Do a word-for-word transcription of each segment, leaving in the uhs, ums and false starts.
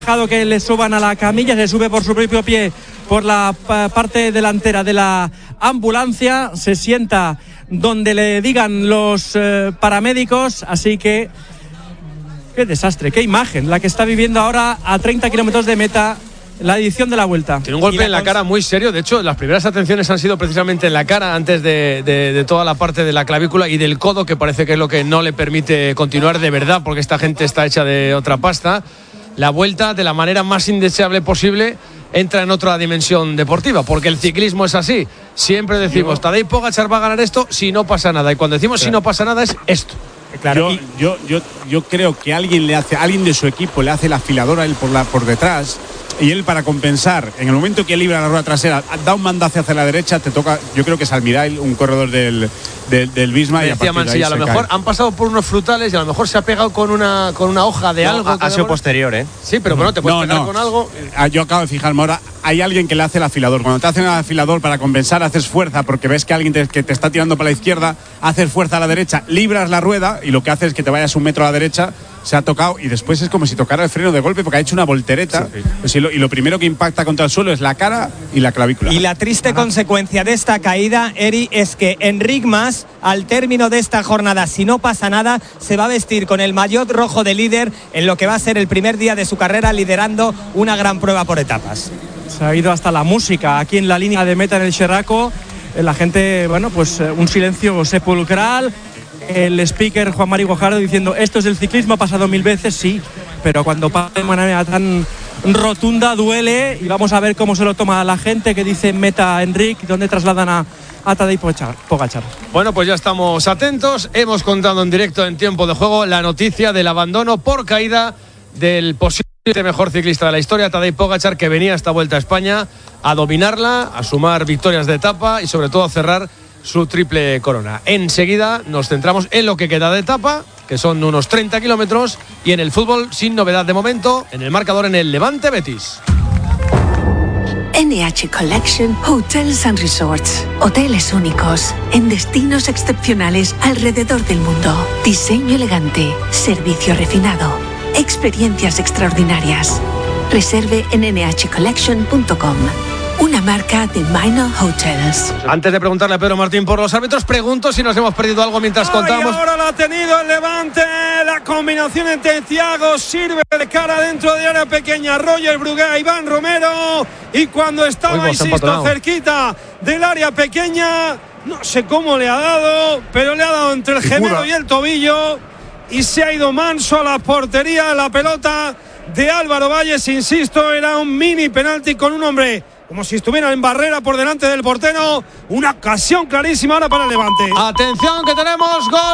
dejado que le suban a la camilla, se sube por su propio pie por la parte delantera de la ambulancia, se sienta donde le digan los eh, paramédicos, así que qué desastre, qué imagen la que está viviendo ahora a treinta kilómetros de meta la edición de la Vuelta. Tiene un golpe la en la cons- cara muy serio. De hecho, las primeras atenciones han sido precisamente en la cara, antes de, de, de toda la parte de la clavícula y del codo, que parece que es lo que no le permite continuar de verdad, porque esta gente está hecha de otra pasta. La Vuelta, de la manera más indeseable posible, entra en otra dimensión deportiva, porque el ciclismo es así. Siempre decimos, Tadej Pogačar va a ganar esto si no pasa nada, y cuando decimos si no pasa nada es esto. Claro, yo, yo, yo, yo creo que alguien le hace, alguien de su equipo le hace la afiladora a él por, la, por detrás, y él, para compensar, en el momento que libra la rueda trasera, da un mandazo hacia la derecha, te toca, yo creo que es Almirail, un corredor del, del, del Bisma. Me decía Mansilla, a lo mejor cae. Han pasado por unos frutales y a lo mejor se ha pegado con una, con una hoja de no, algo. Ha, ha sido posterior, ¿eh? Sí, pero bueno, te puedes no, pegar no. con algo. Yo acabo de fijarme ahora, hay alguien que le hace el afilador. Cuando te hacen el afilador, para compensar, haces fuerza, porque ves que alguien te, que te está tirando para la izquierda, haces fuerza a la derecha, libras la rueda y lo que hace es que te vayas un metro a la derecha, se ha tocado y después es como si tocara el freno de golpe, porque ha hecho una voltereta. Sí, sí. Pues y, lo, y lo primero que impacta contra el suelo es la cara y la clavícula. Y la triste Ajá. consecuencia de esta caída, Eri, es que Enric Mas, al término de esta jornada, si no pasa nada, se va a vestir con el maillot rojo de líder en lo que va a ser el primer día de su carrera, liderando una gran prueba por etapas. Se ha ido hasta la música aquí en la línea de meta en el Xerraco. La gente, bueno, pues un silencio sepulcral. El speaker Juan Mari Guajardo diciendo, esto es el ciclismo, ha pasado mil veces, sí, pero cuando pasa de manera tan rotunda duele, y vamos a ver cómo se lo toma la gente que dice meta Enric, donde trasladan a, a Tadej Pogačar. Bueno, pues ya estamos atentos, hemos contado en directo en tiempo de juego la noticia del abandono por caída del posible mejor ciclista de la historia, Tadej Pogačar, que venía a esta Vuelta a España a dominarla, a sumar victorias de etapa y sobre todo a cerrar su triple corona. Enseguida nos centramos en lo que queda de etapa, que son unos treinta kilómetros, y en el fútbol sin novedad de momento, en el marcador en el Levante Betis. N H Collection Hotels and Resorts. Hoteles únicos en destinos excepcionales alrededor del mundo. Diseño elegante, servicio refinado, experiencias extraordinarias. Reserve en ene hache collection punto com. Una marca de Minor Hotels. Antes de preguntarle a Pedro Martín por los árbitros, pregunto si nos hemos perdido algo mientras Ay, contamos. Ahora la ha tenido el Levante. La combinación entre Thiago sirve de cara dentro de área pequeña. Roger Brugué, Iván Romero. Y cuando estaba, Uy, insisto, cerquita del área pequeña, no sé cómo le ha dado, pero le ha dado entre el gemelo y el tobillo. Y se ha ido manso a la portería. La pelota de Álvaro Valles, insisto, era un mini penalti con un hombre como si estuviera en barrera por delante del portero. Una ocasión clarísima ahora para el Levante. Atención, que tenemos gol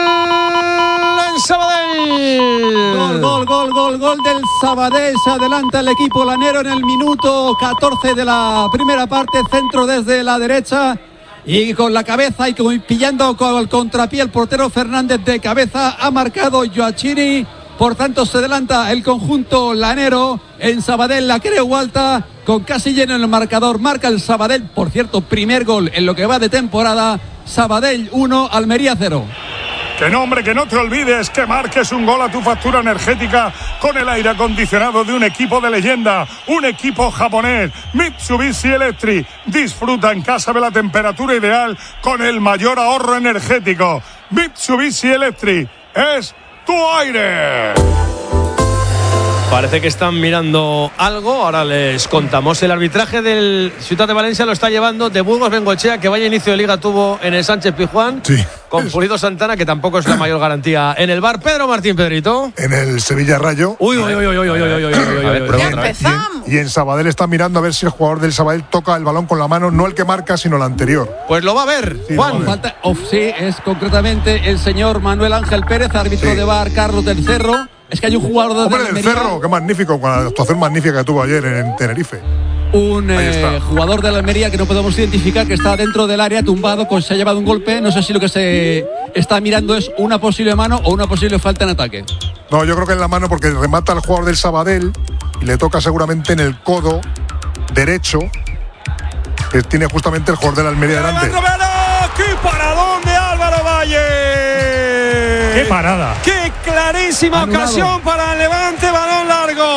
en Sabadell. Gol, gol, gol, gol, gol del Sabadell. Se adelanta el equipo lanero en el minuto catorce de la primera parte. Centro desde la derecha. Y con la cabeza y pillando con el contrapié el portero Fernández de cabeza. Ha marcado Gioacchini. Por tanto, se adelanta el conjunto lanero en Sabadell, la Creu Alta, con casi lleno en el marcador. Marca el Sabadell, por cierto, primer gol en lo que va de temporada. Sabadell uno, Almería cero. Que no, hombre, que no te olvides que marques un gol a tu factura energética con el aire acondicionado de un equipo de leyenda, un equipo japonés, Mitsubishi Electric. Disfruta en casa de la temperatura ideal con el mayor ahorro energético. Mitsubishi Electric es tu aire. Parece que están mirando algo. Ahora les contamos. El arbitraje del Ciutat de Valencia lo está llevando de Burgos Bengoechea, que vaya inicio de liga tuvo en el Sánchez Pizjuán, sí, con Pulido Santana, que tampoco es la mayor garantía en el V A R. Pedro Martín, Pedrito. En el Sevilla Rayo. Uy, uy, uy, uy, uy, uy, uy, uy, uy. Ya empezamos. Y en Sabadell está mirando a ver si el jugador del Sabadell toca el balón con la mano, no el que marca, sino el anterior. Pues lo va a ver, sí, Juan. Va a ver. Falta, oh, sí, es concretamente el señor Manuel Ángel Pérez, árbitro sí. de V A R, Carlos del Cerro. Es que hay un jugador de Hombre, del Cerro, qué magnífico, con la actuación magnífica que tuvo ayer en Tenerife. Un eh, jugador de la Almería que no podemos identificar, que está dentro del área tumbado, con, se ha llevado un golpe. No sé si lo que se está mirando es una posible mano o una posible falta en ataque. No, yo creo que es la mano, porque remata al jugador del Sabadell y le toca seguramente en el codo derecho, que tiene justamente el jugador de la Almería delante. ¡Qué paradón de Álvaro Valle! ¡Qué parada! ¡Qué clarísima Anulado. Ocasión para el Levante! Balón largo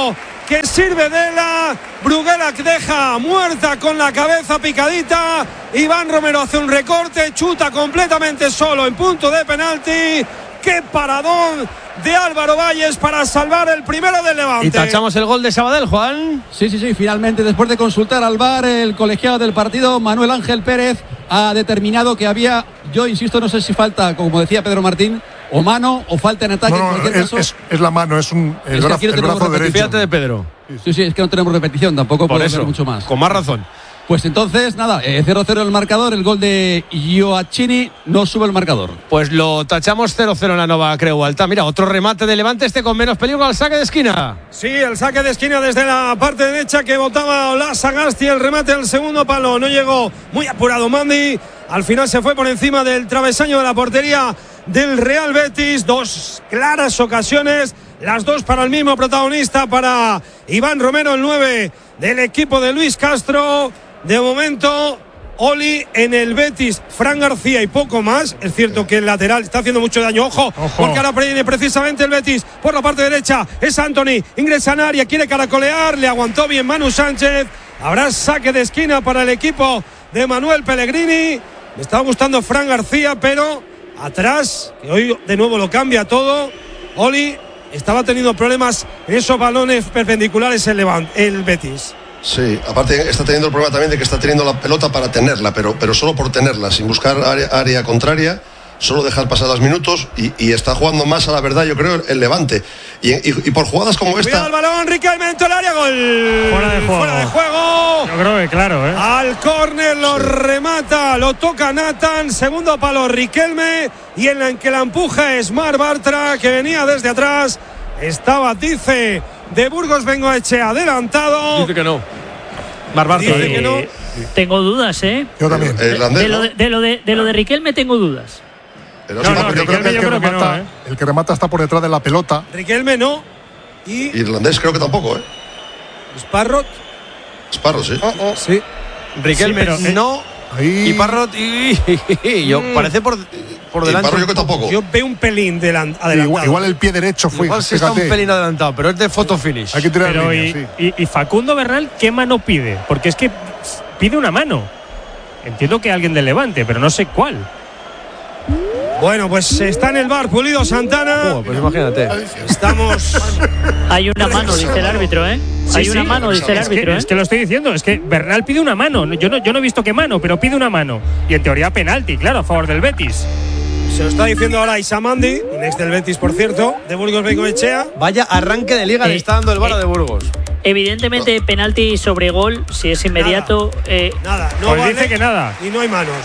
que sirve de la Bruguera, que deja muerta con la cabeza picadita. Iván Romero hace un recorte, chuta completamente solo en punto de penalti. ¡Qué paradón de Álvaro Valles para salvar el primero del Levante! Y tachamos el gol de Sabadell, Juan. Sí, sí, sí, finalmente, después de consultar al V A R, el colegiado del partido, Manuel Ángel Pérez, ha determinado que había, yo insisto, no sé si falta, como decía Pedro Martín, o mano o falta en ataque. No, no, en cualquier es, caso. es, es la mano, es un, el, es brazo, el brazo derecho. Fíjate de Pedro. Sí, sí, es que no tenemos repetición, tampoco Por puedo eso, ver mucho más. Con más razón. Pues entonces, nada, eh, cero cero el marcador, el gol de Gioacchini no sube el marcador. Pues lo tachamos cero cero en la Nova Creu Alta. Mira, otro remate de Levante, este con menos peligro al saque de esquina. Sí, el saque de esquina desde la parte derecha que botaba Ola Sagasti, el remate al segundo palo, no llegó, muy apurado Mandi, al final se fue por encima del travesaño de la portería del Real Betis. Dos claras ocasiones, las dos para el mismo protagonista, para Iván Romero, el nueve del equipo de Luis Castro. De momento, Oli en el Betis, Fran García y poco más. Es cierto que el lateral está haciendo mucho daño. Ojo, Ojo. porque ahora viene precisamente el Betis por la parte derecha. Es Anthony, ingresa en área, quiere caracolear, le aguantó bien Manu Sánchez. Habrá saque de esquina para el equipo de Manuel Pellegrini. Me estaba gustando Fran García, pero atrás, que hoy de nuevo lo cambia todo. Oli estaba teniendo problemas en esos balones perpendiculares el, Levant, el Betis. Sí, aparte está teniendo el problema también de que está teniendo la pelota para tenerla, pero, pero solo por tenerla, sin buscar área, área contraria, solo dejar pasar los minutos y, y está jugando más a la verdad, yo creo, el Levante. Y, y, y por jugadas como esta... Cuidado el balón, Riquelme en el área, gol. Fuera de juego. Fuera de juego. Yo creo que claro, ¿eh? Al córner lo sí. remata, lo toca Nathan, segundo palo Riquelme, y en la que la empuja es Mar Bartra, que venía desde atrás. Estaba, dice, de Burgos Bengoechea adelantado. Dice que no. Mar Bartra dice eh, que no. Tengo dudas, ¿eh? Yo también. El, el de, lo de, de, lo de, de lo de Riquelme tengo dudas. Pero no, sí, no, yo creo que el que, remata, no, ¿eh? el que remata está por detrás de la pelota. Riquelme no. Y irlandés creo que tampoco, ¿eh? Sparrot. Sparrot, sí. Oh, oh. Sí. Riquelme sí, pero, eh, no. Ahí. Y Parrot y, y yo mm. parece por, por delante. Parrot yo que tampoco. Yo veo un pelín delan, adelantado. Igual, igual el pie derecho fue. Igual sí está un pelín adelantado, pero es de photo finish. Hay que tirar pero línea, y, sí. y, y Facundo Bernal, ¿qué mano pide? Porque es que pide una mano. Entiendo que alguien del Levante, pero no sé cuál. Bueno, pues está en el bar Pulido Santana. Oh, pues imagínate. Estamos. Hay una mano, dice el árbitro, ¿eh? Sí, Hay sí, una mano, dice el es árbitro, que, ¿eh? Es que lo estoy diciendo, es que Bernal pide una mano. Yo no, yo no he visto qué mano, pero pide una mano. Y en teoría penalti, claro, a favor del Betis. Se lo está diciendo ahora Isamandi, un ex del Betis, por cierto, de Burgos Bengoechea. Vaya arranque de liga Eh, le está dando el Vara eh, de Burgos. Evidentemente, penalti sobre gol, si es inmediato. Nada, eh, nada no pues vale, dice que nada. Y no hay manos.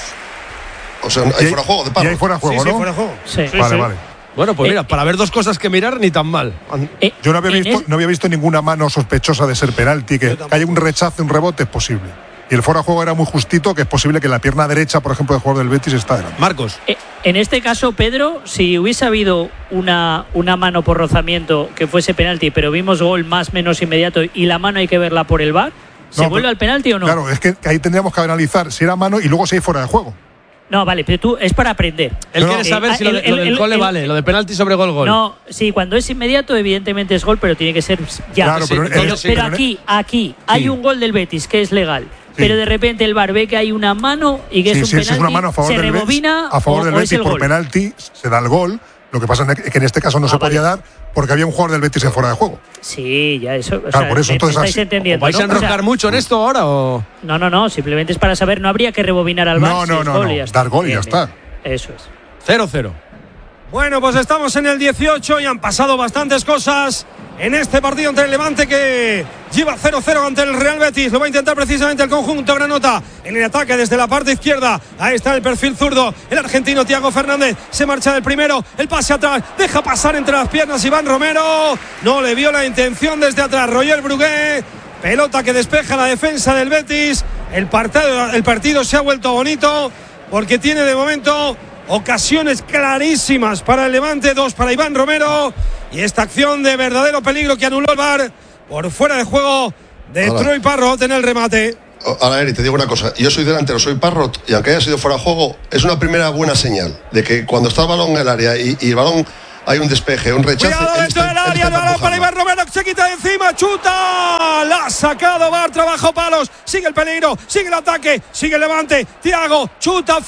O sea, hay fuera de juego de Parrot. Y hay fuera de juego, sí, ¿no? Sí, fuera de juego. sí. Sí, vale, sí. vale. Bueno, pues Eh, mira, para ver dos cosas que mirar, ni tan mal. Eh, Yo no había, en visto, es- no había visto ninguna mano sospechosa de ser penalti, que, que haya un rechazo, un rebote, es posible. Y el fuera de juego era muy justito, que es posible que la pierna derecha, por ejemplo, del jugador del Betis está delante. Marcos. eh, en este caso, Pedro, si hubiese habido una, una mano por rozamiento que fuese penalti, pero vimos gol más menos inmediato y la mano hay que verla por el V A R, ¿se No, vuelve pero- al penalti o no? Claro, es que ahí tendríamos que analizar si era mano y luego si hay fuera de juego. No, vale, pero tú es para aprender. Él No, quiere no. saber Eh, si lo, de- el- lo del el- gol le el- vale, lo de penalti sobre gol, gol. No, sí, cuando es inmediato, evidentemente es gol, pero tiene que ser ya. Claro, sí, pero, entonces en- sí, pero pero en- aquí, aquí, hay un gol del Betis que es legal. Pero de repente el V A R ve que hay una mano y que sí, es un sí, penalti, si es una mano a favor se del rebobina Betis, a favor o, del o es Betis el por gol. penalti se da el gol. Lo que pasa es que en este caso no Ah, se podía vale. dar porque había un jugador del Betis en fuera de juego. Sí, ya eso. O Claro, sea, por eso, me- entonces me estáis así- entendiendo. ¿Vais a ¿no? O sea, enroscar mucho en esto ahora o...? no, no, no, simplemente es para saber, no habría que rebobinar al V A R. No, si no, es no, gol no, y ya está. dar gol y Bien, ya bien. está. Eso es. cero cero. Bueno, pues estamos en el dieciocho y han pasado bastantes cosas en este partido entre el Levante, que lleva cero cero ante el Real Betis. Lo va a intentar precisamente el conjunto granota en el ataque desde la parte izquierda. Ahí está el perfil zurdo, el argentino Thiago Fernández. Se marcha del primero, el pase atrás, deja pasar entre las piernas Iván Romero. No le vio la intención desde atrás Roger Brugué. Pelota que despeja la defensa del Betis. El partido, el partido se ha vuelto bonito porque tiene de momento ocasiones clarísimas para el Levante, dos para Iván Romero, y esta acción de verdadero peligro que anuló el V A R por fuera de juego de Hola. Troy Parrot en el remate. Ahora, Eri, te digo una cosa. Yo soy delantero, soy Parrot, y aunque haya sido fuera de juego, es una primera buena señal de que cuando está el balón en el área y, y el balón hay un despeje, un rechace. Cuidado dentro del área, balón para Iván Romero, se quita de encima, chuta, la ha sacado Bar, trabajo palos, sigue el peligro, sigue el ataque, sigue el levante, Thiago, chuta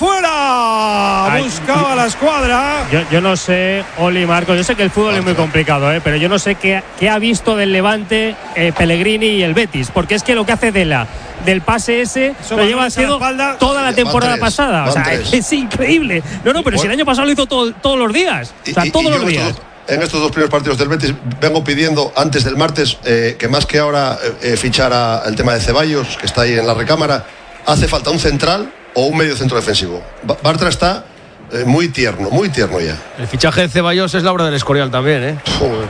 fuera, Ay, buscaba la escuadra. Yo, yo no sé, Oli, Marco, yo sé que el fútbol es muy complicado, ¿eh? pero yo no sé qué, qué ha visto del Levante eh, Pellegrini y el Betis, porque es que lo que hace Dela del pase ese Eso lo lleva haciendo la toda la temporada tres, pasada, o sea, es, es increíble. No, no, pero si el año pasado lo hizo todo, todos los días, o sea, y, En estos, en estos dos primeros partidos del Betis vengo pidiendo antes del martes eh, que más que ahora eh, fichara el tema de Ceballos, que está ahí en la recámara, hace falta un central o un medio centro defensivo. Bartra está eh, muy tierno, muy tierno ya. El fichaje de Ceballos es la obra del Escorial también, ¿eh? Joder.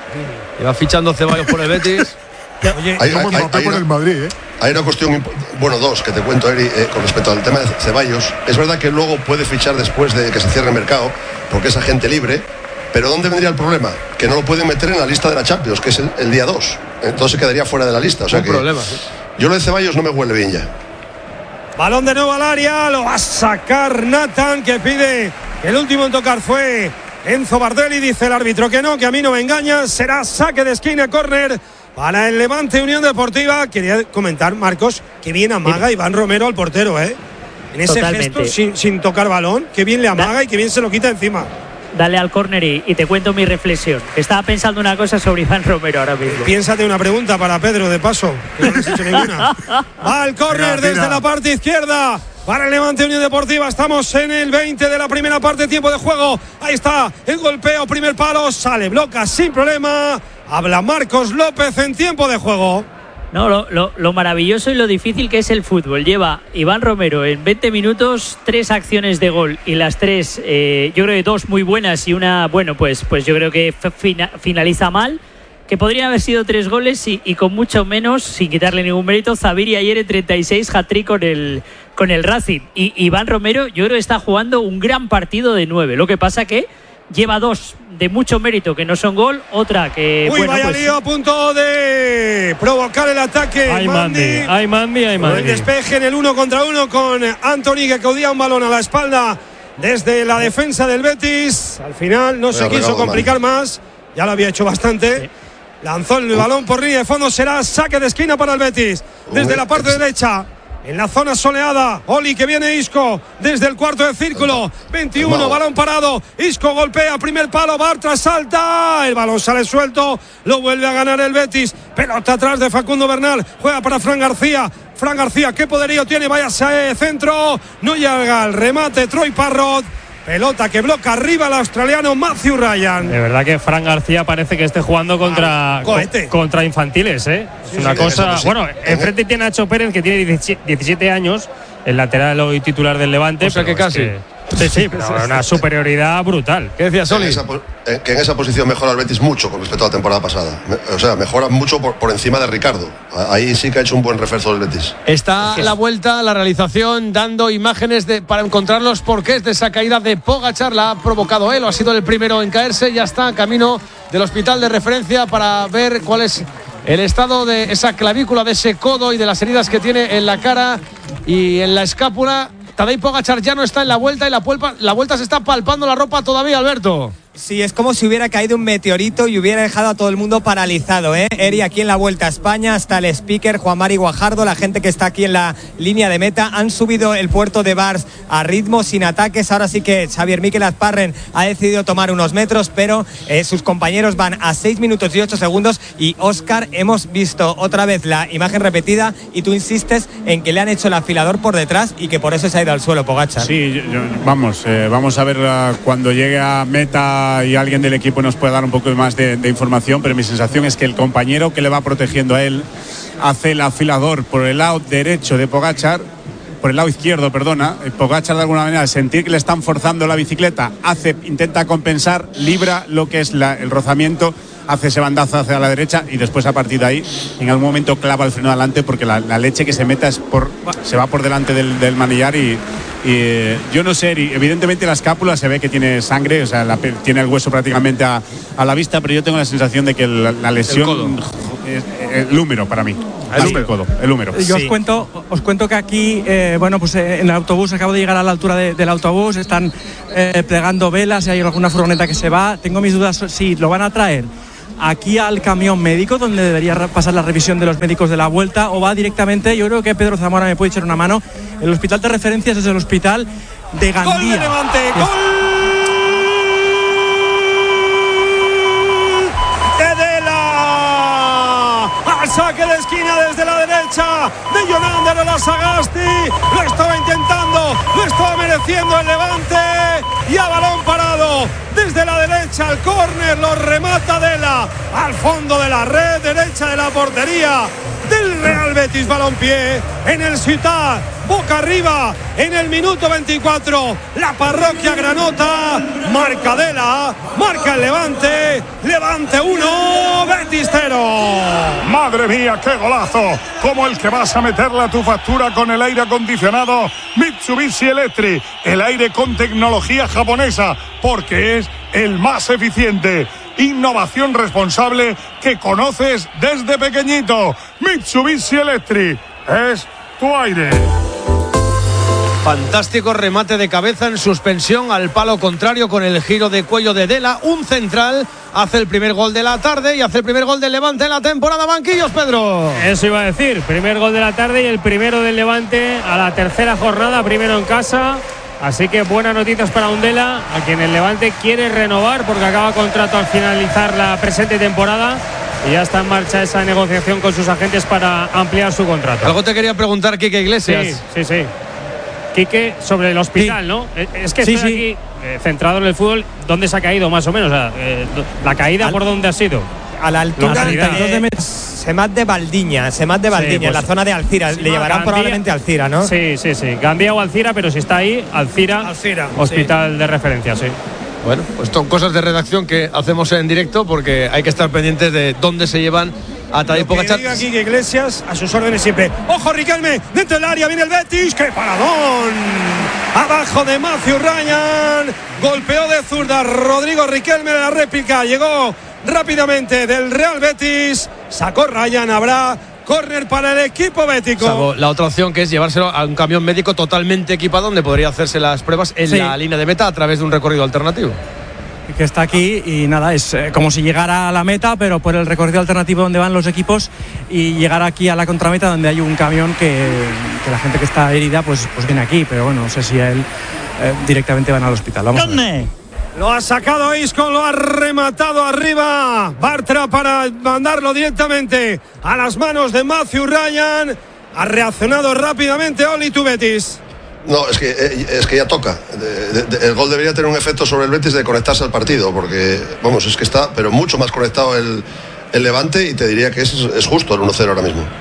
Lleva fichando Ceballos por el Betis. Oye, hay, hay, hay, hay, con el Madrid, ¿eh? Hay una cuestión, bueno, dos, que te cuento, Eri, eh, con respecto al tema de Ceballos. Es verdad que luego puede fichar después de que se cierre el mercado, porque es agente libre, pero ¿dónde vendría el problema? Que no lo pueden meter en la lista de la Champions, que es el, el día dos. Entonces quedaría fuera de la lista. O sea, un que problema, sí. Yo lo de Ceballos no me huele bien ya. Balón de nuevo al área, lo va a sacar Nathan, que pide que el último en tocar fue Enzo Bardelli. Dice el árbitro que no, que a mí no me engaña. Será saque de esquina, córner para el Levante Unión Deportiva. Quería comentar, Marcos, que bien amaga sí. Iván Romero al portero, ¿eh? En ese Totalmente. gesto, sin, sin tocar balón, que bien le amaga da, y que bien se lo quita encima. Dale al córner y, y te cuento mi reflexión. Estaba pensando una cosa sobre Iván Romero ahora mismo. Piénsate una pregunta para Pedro, de paso, que no has hecho ninguna. Va al córner desde la parte izquierda para el Levante Unión Deportiva. Estamos en el veinte de la primera parte, tiempo de juego. Ahí está el golpeo, primer palo, sale, bloca sin problema. Habla Marcos López en tiempo de juego. No, lo, lo, lo maravilloso y lo difícil que es el fútbol. Lleva Iván Romero en veinte minutos tres acciones de gol y las tres, eh, yo creo que dos muy buenas y una, bueno, pues, pues yo creo que fina, finaliza mal. Que podrían haber sido tres goles y, y con mucho menos, sin quitarle ningún mérito, Zaviri ayer en treinta y seis, hat-trick con el, con el Racing. Y Iván Romero yo creo que está jugando un gran partido de nueve. Lo que pasa que lleva dos de mucho mérito que no son gol, otra que... Uy, bueno, vaya pues, lío a punto de provocar el ataque. Hay Mandy, hay Mandy, hay Mandy. El despeje en el uno contra uno con Anthony, que caudía un balón a la espalda desde la defensa del Betis. Al final no se quiso complicar más, ya lo había hecho bastante. Sí. Lanzó el balón por línea de fondo, será saque de esquina para el Betis. Desde la parte derecha, en la zona soleada, Oli, que viene Isco desde el cuarto de círculo, veintiuno, balón parado, Isco golpea, primer palo, Bartra salta, el balón sale suelto, lo vuelve a ganar el Betis, pelota atrás de Facundo Bernal, juega para Fran García, Fran García, qué poderío tiene, vaya centro, no llega al remate, Troy Parrott. Pelota que bloca arriba el australiano Matthew Ryan. De verdad que Fran García parece que esté jugando contra, ah, co contra infantiles, ¿eh? Sí, es una sí, cosa. Bueno, enfrente tiene a Nacho Pérez, que tiene diecisiete años, el lateral hoy titular del Levante. O sea que casi. Que, sí, sí, pero una superioridad brutal. ¿Qué decías, Soli? Que en esa posición mejora el Betis mucho con respecto a la temporada pasada. O sea, mejora mucho por, por encima de Ricardo. Ahí sí que ha hecho un buen refuerzo el Betis. Está la vuelta, la realización, dando imágenes de, para encontrar los porqués de esa caída de Pogačar. La ha provocado él, o ha sido el primero en caerse. Ya está camino del hospital de referencia para ver cuál es el estado de esa clavícula, de ese codo y de las heridas que tiene en la cara y en la escápula. Tadej Pogačar ya no está en la vuelta y la, puelpa, la vuelta se está palpando la ropa todavía, Alberto. Sí, es como si hubiera caído un meteorito y hubiera dejado a todo el mundo paralizado, ¿eh? Eri, aquí en la Vuelta a España, hasta el speaker Juan Mari Guajardo, la gente que está aquí en la línea de meta, han subido el puerto de Bars a ritmo, sin ataques. Ahora sí que Xavier Miquel Azparren ha decidido tomar unos metros, pero eh, sus compañeros van a seis minutos y ocho segundos. Y Óscar, hemos visto otra vez la imagen repetida y tú insistes en que le han hecho el afilador por detrás y que por eso se ha ido al suelo Pogačar. Sí, yo, yo, vamos, eh, vamos a ver uh, cuando llegue a meta y alguien del equipo nos puede dar un poco más de, de información, pero mi sensación es que el compañero que le va protegiendo a él hace el afilador por el lado derecho de Pogačar, por el lado izquierdo, perdona. Pogačar de alguna manera, al sentir que le están forzando la bicicleta, hace, intenta compensar, libra lo que es la, el rozamiento, hace ese bandazo hacia la derecha y después a partir de ahí en algún momento clava el freno adelante porque la, la leche que se meta es por, se va por delante del, del manillar y, y eh, yo no sé, evidentemente la escápula se ve que tiene sangre, o sea, la, tiene el hueso prácticamente a, a la vista, pero yo tengo la sensación de que la, la lesión es el húmero para mí. El húmero. Codo, el húmero. Yo sí. os cuento, os cuento que aquí, eh, bueno, pues eh, en el autobús acabo de llegar a la altura de, del autobús, están eh, plegando velas, hay alguna furgoneta que se va. Tengo mis dudas si lo van a traer aquí al camión médico, donde debería pasar la revisión de los médicos de la vuelta, o va directamente. Yo creo que Pedro Zamora me puede echar una mano. El hospital de referencias es el hospital de Gandía. ¡Gol de Levante! ¡Gol! Saque de esquina desde la derecha de Jonander de la Sagasti. Lo estaba intentando, lo estaba mereciendo el Levante. Y a balón parado desde la derecha al córner, lo remata Dela al fondo de la red derecha de la portería del Real Betis Balompié en el Ciutat. Boca arriba en el minuto veinticuatro. La parroquia granota. Marca Dela, marca el Levante. Levante uno, Betis cero. Madre mía, qué golazo. Como el que vas a meterle a tu factura con el aire acondicionado Mitsubishi Electric. El aire con tecnología japonesa, porque es el más eficiente. Innovación responsable que conoces desde pequeñito. Mitsubishi Electric es tu aire. Fantástico remate de cabeza en suspensión al palo contrario con el giro de cuello de Dela. Un central hace el primer gol de la tarde y hace el primer gol del Levante en la temporada. Banquillos, Pedro. Eso iba a decir. Primer gol de la tarde y el primero del Levante a la tercera jornada, primero en casa. Así que buenas noticias para Undela, a quien el Levante quiere renovar porque acaba contrato al finalizar la presente temporada. Y ya está en marcha esa negociación con sus agentes para ampliar su contrato. Algo te quería preguntar, Quique Iglesias. Sí, sí, sí. Quique, sobre el hospital, sí. ¿no? Es que sí, estoy sí. aquí eh, centrado en el fútbol. ¿Dónde se ha caído más o menos? O sea, eh, ¿la caída Al, por dónde ha sido? A la altura de, de Semat de Valdiña, Semat de Valdiña, sí, pues, en la zona de Alcira. Sí, Le llevarán Gandía, probablemente a Alcira, ¿no? Sí, sí, sí. Gandía o Alcira, pero si está ahí, Alcira, Alcira hospital sí. de referencia, sí. Bueno, pues son cosas de redacción que hacemos en directo porque hay que estar pendientes de dónde se llevan a Tadej Pogačar. Diga aquí que Iglesias a sus órdenes siempre. ¡Ojo, Riquelme! Dentro del área viene el Betis. ¡Qué paradón! Abajo de Matthew Ryan. Golpeó de zurda Rodrigo Riquelme de la réplica. Llegó rápidamente del Real Betis. Sacó Ryan. Habrá córner para el equipo bético. Salvo la otra opción, que es llevárselo a un camión médico totalmente equipado donde podría hacerse las pruebas en sí. la línea de meta a través de un recorrido alternativo. Que está aquí y nada, es eh, como si llegara a la meta, pero por el recorrido alternativo donde van los equipos y llegar aquí a la contrameta donde hay un camión que, que la gente que está herida pues, pues viene aquí, pero bueno, no sé si a él eh, directamente van al hospital. Vamos ¿Dónde? A ver. Lo ha sacado Isco, lo ha rematado arriba Bartra para mandarlo directamente a las manos de Matthew Ryan. Ha reaccionado rápidamente Oli tu Betis. No, es que, es que ya toca. De, de, el gol debería tener un efecto sobre el Betis de conectarse al partido, porque, vamos, es que está, pero mucho más conectado el, el Levante y te diría que es, es justo el uno cero ahora mismo.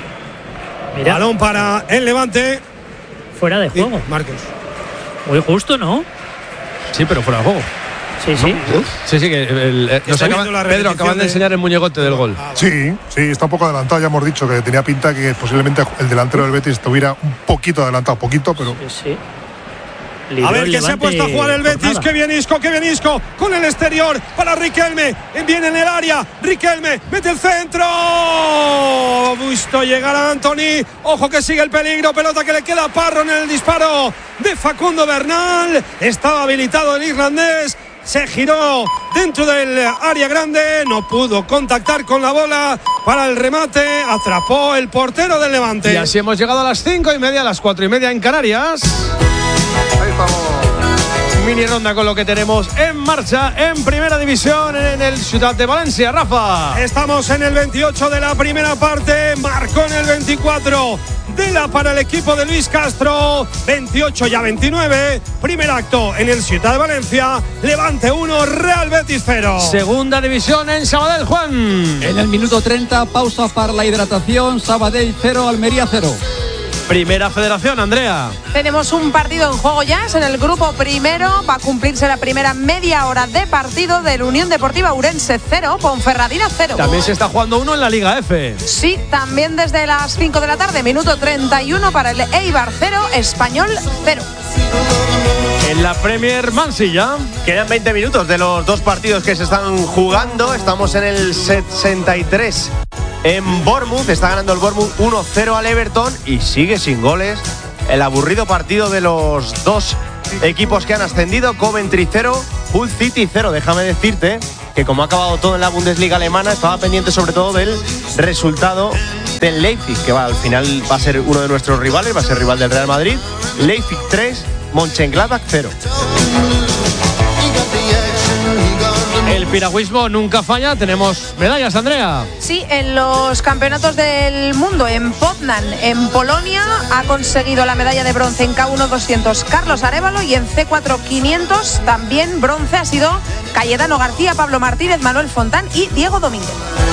Mira. Balón para el Levante. Fuera de juego. Sí, Marcos. Muy justo, ¿no? Sí, pero fuera de juego. Sí, sí. ¿No? Sí, sí, que el, el, nos acaban, Pedro, acaban de enseñar el muñecote del gol. Sí, sí, está un poco adelantado. Ya hemos dicho que tenía pinta que posiblemente el delantero del Betis estuviera un poquito adelantado, poquito, pero. Sí, sí. Libró a ver que se ha puesto a jugar el Betis. Qué bien Isco, qué bien Isco. Con el exterior para Riquelme. Viene en el área. Riquelme mete el centro. Visto llegar a Antony. Ojo que sigue el peligro. Pelota que le queda a Parro en el disparo de Facundo Bernal. Estaba habilitado el irlandés. Se giró dentro del área grande, no pudo contactar con la bola para el remate, atrapó el portero del Levante. Y así hemos llegado a las cinco y media, a las cuatro y media en Canarias. Ahí estamos. Mini ronda con lo que tenemos en marcha en Primera División en el Ciutat de Valencia. Rafa. Estamos en el veintiocho de la primera parte, marcó en el veinticuatro. Dela para el equipo de Luis Castro, veintiocho y a veintinueve. Primer acto en el Ciutat de Valencia. Levante uno, Real Betis cero. Segunda división en Sabadell, Juan. En el minuto treinta, pausa para la hidratación. Sabadell cero, Almería cero. Primera Federación, Andrea. Tenemos un partido en juego ya, es en el grupo primero. Va a cumplirse la primera media hora de partido del Unión Deportiva Ourense cero, Ponferradina cero. También se está jugando uno en la Liga F. Sí, también desde las cinco de la tarde, minuto treinta y uno para el Eibar cero, Español cero. En la Premier Mansilla. Quedan veinte minutos de los dos partidos que se están jugando. Estamos en el sesenta y tres en Bournemouth. Está ganando el Bournemouth uno cero al Everton y sigue sin goles. El aburrido partido de los dos equipos que han ascendido. Coventry cero, Hull City cero. Déjame decirte que como ha acabado todo en la Bundesliga alemana, estaba pendiente sobre todo del resultado del Leipzig, que va, al final va a ser uno de nuestros rivales, va a ser rival del Real Madrid. Leipzig tres, Mönchengladbach cero. El piragüismo nunca falla. Tenemos medallas, Andrea. Sí, en los campeonatos del mundo, en Poznan, en Polonia, ha conseguido la medalla de bronce en K uno doscientos Carlos Arévalo, y en C cuatro quinientos también bronce ha sido Cayetano García, Pablo Martínez, Manuel Fontán y Diego Domínguez.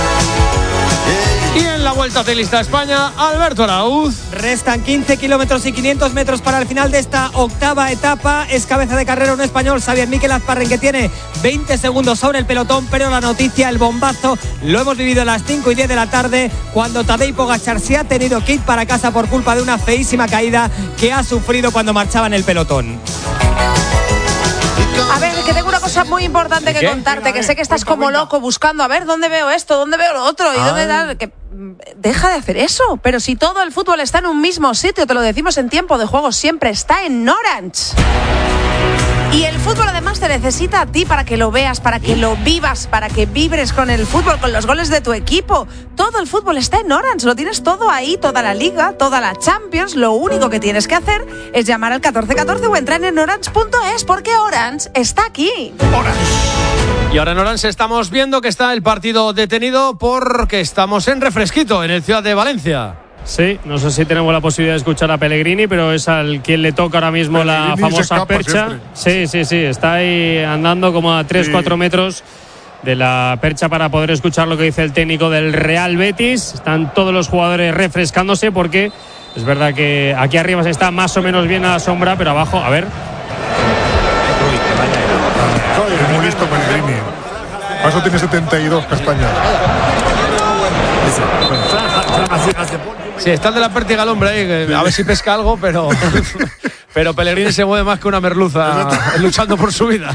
Y en la Vuelta Ciclista a España, Alberto Arauz. Restan quince kilómetros y quinientos metros para el final de esta octava etapa. Es cabeza de carrera un español, Xavier Miquel Azparren, que tiene veinte segundos sobre el pelotón, pero la noticia, el bombazo, lo hemos vivido a las cinco y diez de la tarde, cuando Tadej Pogačar se ha tenido que ir para casa por culpa de una feísima caída que ha sufrido cuando marchaba en el pelotón. A ver, que tengo una cosa muy importante que contarte, que sé que estás como loco buscando, a ver, ¿dónde veo esto? ¿Dónde veo lo otro? ¿Y dónde da? Que deja de hacer eso. Pero si todo el fútbol está en un mismo sitio, te lo decimos en Tiempo de Juego, siempre está en Orange. Y el fútbol además te necesita a ti para que lo veas, para que lo vivas, para que vibres con el fútbol, con los goles de tu equipo. Todo el fútbol está en Orange, lo tienes todo ahí, toda la Liga, toda la Champions. Lo único que tienes que hacer es llamar al catorce catorce o entrar en orange punto es, porque Orange está aquí. Orange. Y ahora en Orange estamos viendo que está el partido detenido porque estamos en refresquito en el Ciudad de Valencia. Sí, no sé si tenemos la posibilidad de escuchar a Pellegrini, pero es al quien le toca ahora mismo Pellegrini, la famosa percha. Siempre. Sí, sí, sí, está ahí andando como a tres cuatro sí. metros de la percha para poder escuchar lo que dice el técnico del Real Betis. Están todos los jugadores refrescándose porque es verdad que aquí arriba se está más o menos bien a la sombra, pero abajo, a ver. Es muy listo Pellegrini. Por eso tiene setenta y dos castañas. Sí, está el de la pértiga al hombre ahí, a ver si pesca algo, pero pero Pellegrini se mueve más que una merluza luchando por su vida.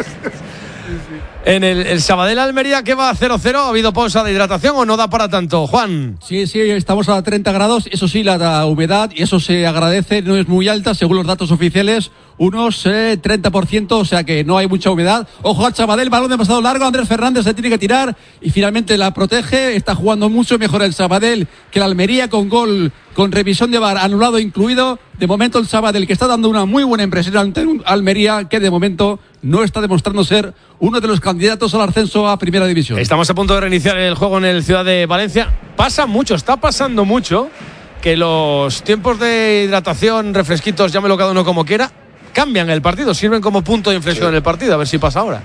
En el, el Sabadell Almería, que va a cero cero, ¿ha habido pausa de hidratación o no da para tanto, Juan? Sí, sí, estamos a treinta grados, eso sí, la, la humedad, y eso se agradece, no es muy alta, según los datos oficiales, unos eh, treinta por ciento, o sea que no hay mucha humedad. Ojo al Sabadell, balón demasiado largo, Andrés Fernández se tiene que tirar y finalmente la protege, está jugando mucho mejor el Sabadell que el Almería, con gol, con revisión de V A R anulado incluido. De momento el Sabadell, que está dando una muy buena impresión ante un Almería que de momento no está demostrando ser uno de los candidatos al ascenso a Primera División. Estamos a punto de reiniciar el juego en el Ciudad de Valencia. Pasa mucho, está pasando mucho, que los tiempos de hidratación, refresquitos, llámelo cada uno como quiera, cambian el partido, sirven como punto de inflexión sí. en el partido, a ver si pasa ahora.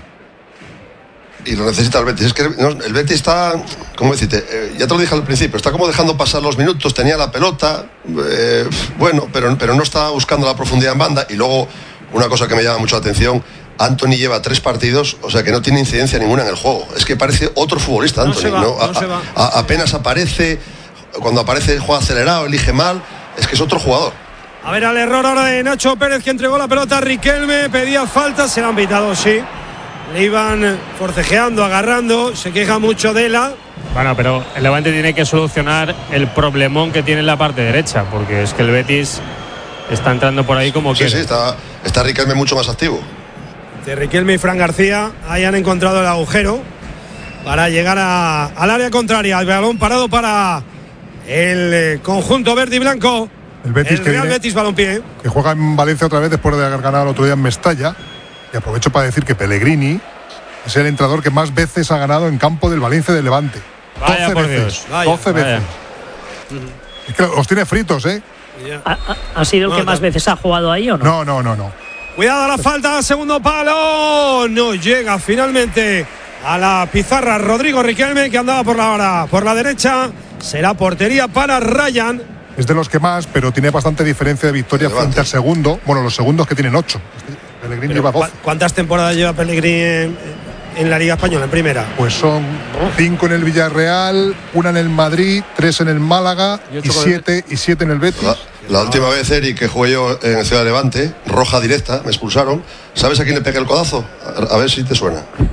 Y lo necesita el Betis. Es que no, el Betis está, ¿cómo decirte? Eh, ya te lo dije al principio, está como dejando pasar los minutos, tenía la pelota, eh, bueno, pero, pero no está buscando la profundidad en banda. Y luego, una cosa que me llama mucho la atención, Anthony lleva tres partidos, o sea que no tiene incidencia ninguna en el juego. Es que parece otro futbolista, Anthony. No se va, ¿no? A, no se va. A, apenas aparece, cuando aparece juega acelerado, elige mal, es que es otro jugador. A ver, al error ahora de Nacho Pérez, que entregó la pelota a Riquelme, pedía falta, se la han pitado, sí. Le iban forcejeando, agarrando, se queja mucho de la. Bueno, pero el Levante tiene que solucionar el problemón que tiene en la parte derecha, porque es que el Betis está entrando por ahí como sí, quiere. Sí, está, está Riquelme mucho más activo. De Riquelme y Fran García, ahí han encontrado el agujero para llegar a, al área contraria. El balón parado para el conjunto verde y blanco. El Betis, el que Real viene, Betis Balompié, que juega en Valencia otra vez después de haber ganado el otro día en Mestalla. Y aprovecho para decir que Pellegrini es el entrenador que más veces ha ganado en campo del Valencia del Levante. Vaya, doce por veces. Dios. Vaya, doce vaya. veces. Es que los tiene fritos, ¿eh? ¿Ha, ha, ha sido el no, que no. más veces ha jugado ahí o no? No, no, no, no. Cuidado a la falta, segundo palo. No llega finalmente a la pizarra Rodrigo Riquelme, que andaba por la, por la derecha. Será portería para Ryan. Es de los que más, pero tiene bastante diferencia de victoria frente al segundo. Bueno, los segundos que tienen ocho. Pellegrini lleva doce. ¿Cuántas temporadas lleva Pellegrini en, en la Liga Española, en primera? Pues son cinco en el Villarreal, una en el Madrid, tres en el Málaga y, y siete, y siete en el Betis. La, la última vez, Eric, que jugué yo en Ciudad de Levante, roja directa, me expulsaron. ¿Sabes a quién le pegué el codazo? A, a ver si te suena.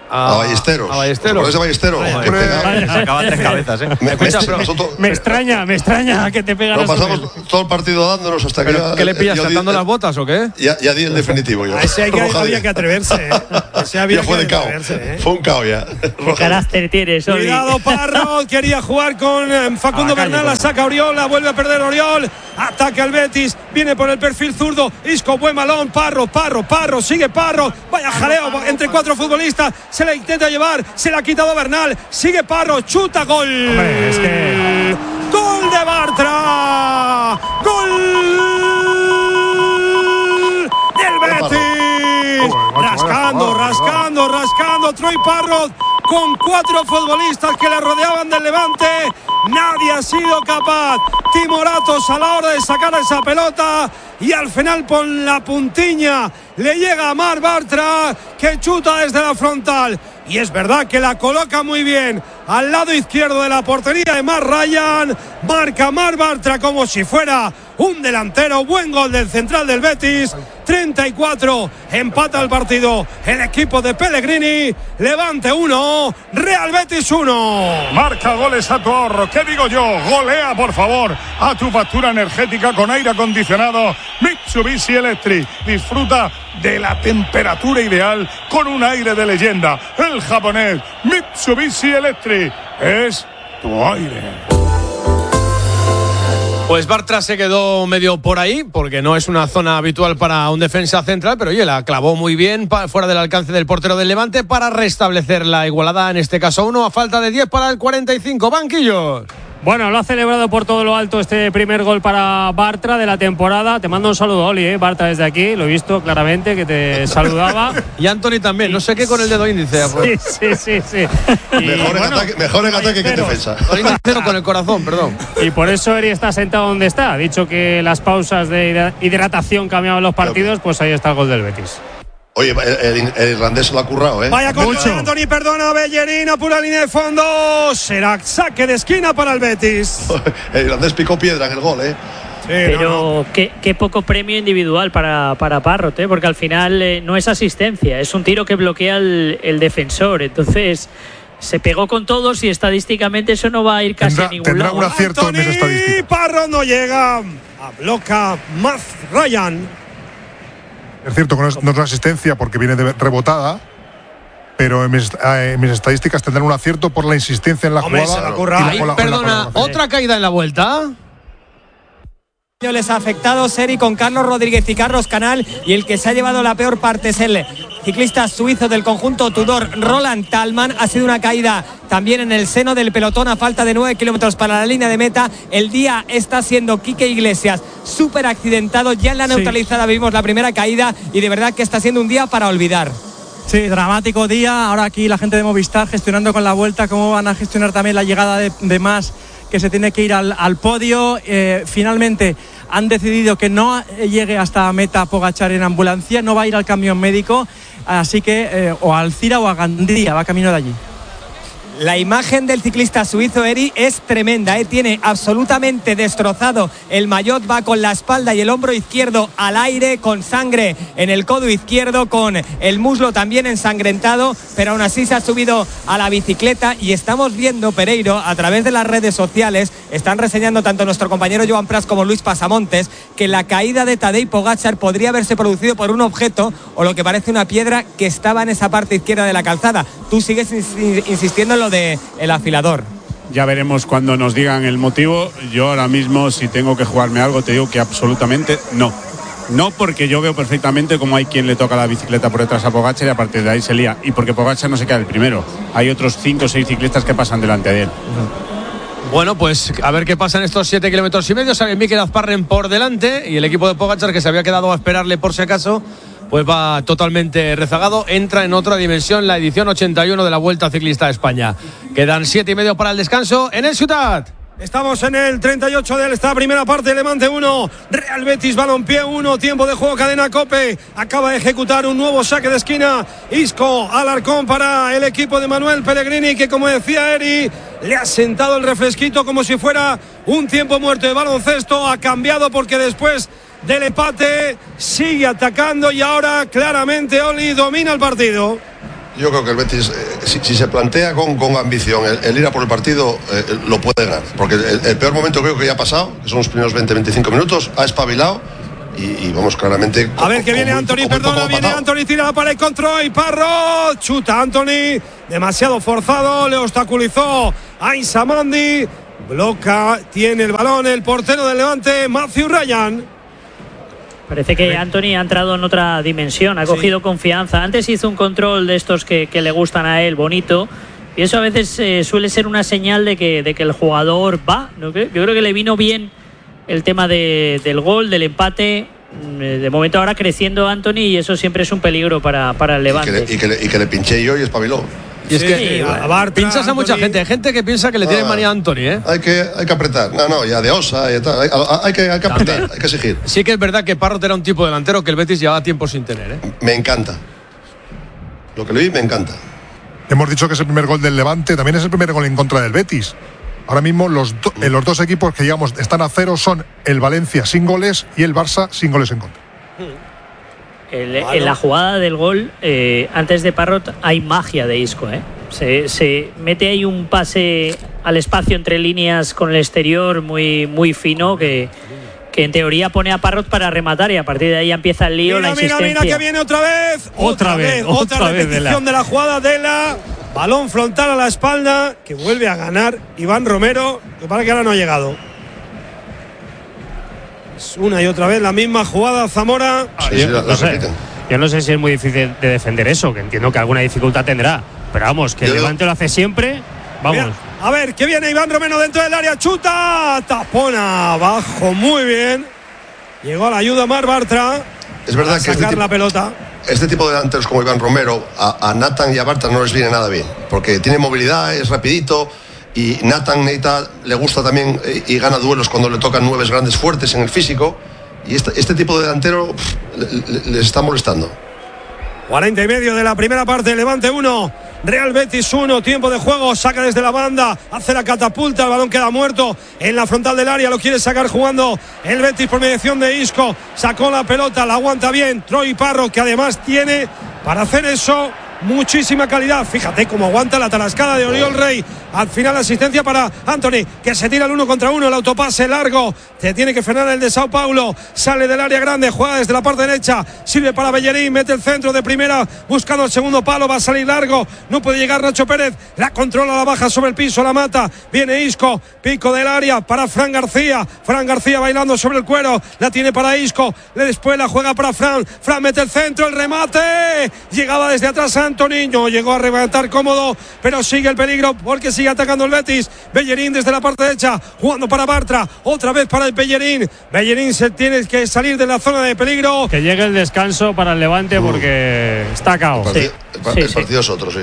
a, a Ballesteros. A Ballesteros. ¿Por ese Ballesteros? Ay, que pega. Sacaba tres cabezas, ¿eh? Me, Escucha, me, pero nosotros, me extraña, me extraña que te pegan. Lo pasamos todo el partido dándonos hasta que ya, ¿Qué le pillas? ya, ¿Saltando ya, las botas o qué? Ya, ya di el definitivo yo. A ese hay que, había que atreverse. ¿eh? Ese había ya fue que de cao. ¿eh? Fue un cao ya. ¿Qué carácter tienes, Oli? Cuidado, Parro. Quería jugar con eh, Facundo Ah, Bernal. La saca Oriol. La vuelve a perder Oriol. Ataque al Betis. Viene por el perfil zurdo. Isco, buen balón. Parro, Parro, Parro. Sigue Parro. Vaya jaleo entre cuatro futbolistas. Se la intenta llevar. Se la ha quitado Bernal. Sigue Parro. Chuta. Gol. Hombre, es que... Gol de Bartra. Gol del Betis. Rascando, rascando, rascando. Troy Parrot con cuatro futbolistas que le rodeaban del Levante. Nadie ha sido capaz. Timoratos a la hora de sacar esa pelota. Y al final con la puntiña le llega a Mar Bartra, que chuta desde la frontal. Y es verdad que la coloca muy bien al lado izquierdo de la portería de Mar Ryan. Marca Mar Bartra como si fuera un delantero. Buen gol del central del Betis. treinta y cuatro. Empata el partido el equipo de Pellegrini. Levante uno, Real Betis uno. Marca goles a tu ahorro. ¿Qué digo yo? Golea, por favor, a tu factura energética con aire acondicionado Mitsubishi Electric. Disfruta de la temperatura ideal con un aire de leyenda. El japonés Mitsubishi Electric es tu aire. Pues Bartra se quedó medio por ahí, porque no es una zona habitual para un defensa central, pero oye, la clavó muy bien pa, fuera del alcance del portero del Levante para restablecer la igualada, en este caso uno, a falta de diez para el cuarenta y cinco. Banquillos. Bueno, lo ha celebrado por todo lo alto este primer gol para Bartra de la temporada. Te mando un saludo, Oli, ¿eh? Bartra desde aquí, lo he visto claramente que te saludaba. Y Anthony también, no sé qué con el dedo índice. Sí, sí, sí, sí. Y, mejor en bueno, ataque, mejor en ataque que en defensa. Con el corazón, perdón. Y por eso Eri está sentado donde está. Ha dicho que las pausas de hidratación cambiaban los partidos, pues ahí está el gol del Betis. Oye, el, el, el irlandés se lo ha currado, ¿eh? Vaya con Anthony, perdona, Bellerín, pura línea de fondo. Será saque de esquina para el Betis. El irlandés picó piedra en el gol, ¿eh? Sí, pero no, no. Qué, qué poco premio individual para, para Parrot, ¿eh? Porque al final eh, no es asistencia, es un tiro que bloquea el, el defensor. Entonces se pegó con todos y estadísticamente eso no va a ir casi tendrá, a ningún tendrá lado. Un acierto Anthony, en esa estadística. Parrot no llega. A bloca Matt Ryan. Es cierto que no es, no es una asistencia porque viene de rebotada, pero en mis, eh, en mis estadísticas tendrán un acierto por la insistencia en la Hombre, jugada. Se la Ahí, perdona, otra caída en la vuelta. Les ha afectado Seri con Carlos Rodríguez y Carlos Canal, y el que se ha llevado la peor parte es el ciclista suizo del conjunto Tudor, Roland Tallman. Ha sido una caída también en el seno del pelotón a falta de nueve kilómetros para la línea de meta. El día está siendo Quique Iglesias súper accidentado, ya en la neutralizada sí. Vimos la primera caída y de verdad que está siendo un día para olvidar. Sí, dramático día. Ahora aquí la gente de Movistar gestionando con la vuelta cómo van a gestionar también la llegada de, de Mas, que se tiene que ir al, al podio. Eh, finalmente han decidido que no llegue hasta meta Pogačar en ambulancia, no va a ir al camión médico, así que eh, o a Alcira o a Gandía, va camino de allí. La imagen del ciclista suizo Eri es tremenda, ¿eh? Tiene absolutamente destrozado el maillot, va con la espalda y el hombro izquierdo al aire, con sangre en el codo izquierdo, con el muslo también ensangrentado, pero aún así se ha subido a la bicicleta y estamos viendo, Pereiro, a través de las redes sociales, están reseñando tanto nuestro compañero Joan Pras como Luis Pasamontes, que la caída de Tadej Pogačar podría haberse producido por un objeto o lo que parece una piedra que estaba en esa parte izquierda de la calzada. Tú sigues insistiendo en lo de el afilador. Ya veremos cuando nos digan el motivo. Yo ahora mismo, si tengo que jugarme algo, te digo que absolutamente no. No, porque yo veo perfectamente cómo hay quien le toca la bicicleta por detrás a Pogačar y a partir de ahí se lía. Y porque Pogačar no se queda el primero. Hay otros cinco o seis ciclistas que pasan delante de él. Bueno, pues a ver qué pasa en estos siete kilómetros y medio. Sale Mikel Azparren por delante y el equipo de Pogačar, que se había quedado a esperarle por si acaso, pues va totalmente rezagado, entra en otra dimensión, la edición ochenta y uno de la Vuelta Ciclista a España. Quedan siete y medio para el descanso en el Ciutat. Estamos en el treinta y ocho de esta primera parte. Levante uno, Real Betis Balompié uno, tiempo de juego Cadena Cope. Acaba de ejecutar un nuevo saque de esquina Isco Alarcón para el equipo de Manuel Pellegrini, que como decía Eri, le ha sentado el refresquito como si fuera un tiempo muerto de baloncesto. Ha cambiado porque después del empate sigue atacando y ahora claramente Oli domina el partido. yo creo que el Betis, eh, si, si se plantea con, con ambición el, el ir a por el partido, eh, lo puede ganar. Porque el, el peor momento creo que ya ha pasado, que son los primeros veinte a veinticinco minutos, ha espabilado y, y vamos claramente. A ver que viene Anthony, perdona, viene Anthony, tira la pared contra y Parro, chuta Anthony, demasiado forzado, le obstaculizó a Insamandi, bloca, tiene el balón el portero del Levante, Matthew Ryan. Parece que Anthony ha entrado en otra dimensión, ha cogido sí. confianza. Antes hizo un control de estos que, que le gustan a él, bonito. Y eso a veces eh, suele ser una señal de que, de que el jugador va, ¿no? Yo creo que le vino bien el tema de, del gol, del empate. De momento ahora creciendo Anthony y eso siempre es un peligro para, para el Levante. Y que le, y que le, y que le pinché yo y espabiló. Y es sí, que sí, a Bartra, pinchas a mucha Anthony. gente, hay gente que piensa que le tiene ah, manía a Anthony, ¿eh? Hay que, hay que apretar. No, no, ya de Osa, y tal. Hay, hay, que, hay que apretar, También. hay que exigir. Sí que es verdad que Parrot era un tipo delantero que el Betis llevaba tiempo sin tener, ¿eh? Me encanta. Lo que le vi me encanta. Hemos dicho que es el primer gol del Levante, también es el primer gol en contra del Betis. Ahora mismo los, do, mm. los dos equipos que digamos están a cero son el Valencia sin goles y el Barça sin goles en contra. El, en la jugada del gol, eh, antes de Parrot, hay magia de Isco, ¿eh? Se, se mete ahí un pase al espacio entre líneas con el exterior muy, muy fino que, que en teoría pone a Parrot para rematar y a partir de ahí empieza el lío, mira, la insistencia. Mira, mira que viene otra vez. Otra, otra vez, vez, otra, otra vez repetición de la. de la jugada de la balón frontal a la espalda que vuelve a ganar Iván Romero, que para que ahora no ha llegado. Una y otra vez la misma jugada, Zamora. Sí, sí, yo, la, la no sé, yo no sé si es muy difícil de defender eso, que entiendo que alguna dificultad tendrá. Pero vamos, que yo, el Levante lo hace siempre. Vamos. Mira, a ver, que viene Iván Romero dentro del área, chuta, tapona abajo, muy bien. Llegó a la ayuda Mar Bartra. Es verdad que sacar este tipo, la pelota. Este tipo de delanteros como Iván Romero, a, a Nathan y a Bartra no les viene nada bien, porque tiene movilidad, es rapidito. Y Nathan Neita le gusta también y, y gana duelos cuando le tocan nueves grandes fuertes en el físico. Y este, este tipo de delantero pff, le, le, les está molestando. cuarenta y medio de la primera parte, Levante uno, Real Betis uno, tiempo de juego, saca desde la banda, hace la catapulta, el balón queda muerto en la frontal del área, lo quiere sacar jugando el Betis por mediación de Isco, sacó la pelota, la aguanta bien Troy Parro, que además tiene para hacer eso muchísima calidad. Fíjate cómo aguanta la tarascada de Oriol Rey. Al final asistencia para Anthony, que se tira el uno contra uno, el autopase largo, te tiene que frenar el de Sao Paulo, sale del área grande, juega desde la parte derecha, sirve para Bellerín, mete el centro de primera, buscando el segundo palo, va a salir largo, no puede llegar Nacho Pérez, la controla, la baja sobre el piso, la mata, viene Isco, pico del área para Fran García, Fran García bailando sobre el cuero, la tiene para Isco, después la juega para Fran, Fran mete el centro, el remate, llegaba desde atrás Anthony, no llegó a rematar cómodo, pero sigue el peligro porque sigue atacando el Betis. Bellerín desde la parte derecha, jugando para Bartra, otra vez para el Bellerín. Bellerín se tiene que salir de la zona de peligro. Que llegue el descanso para el Levante porque uh, está cao. El partido, sí. el, el sí, partido sí. es otro, sí.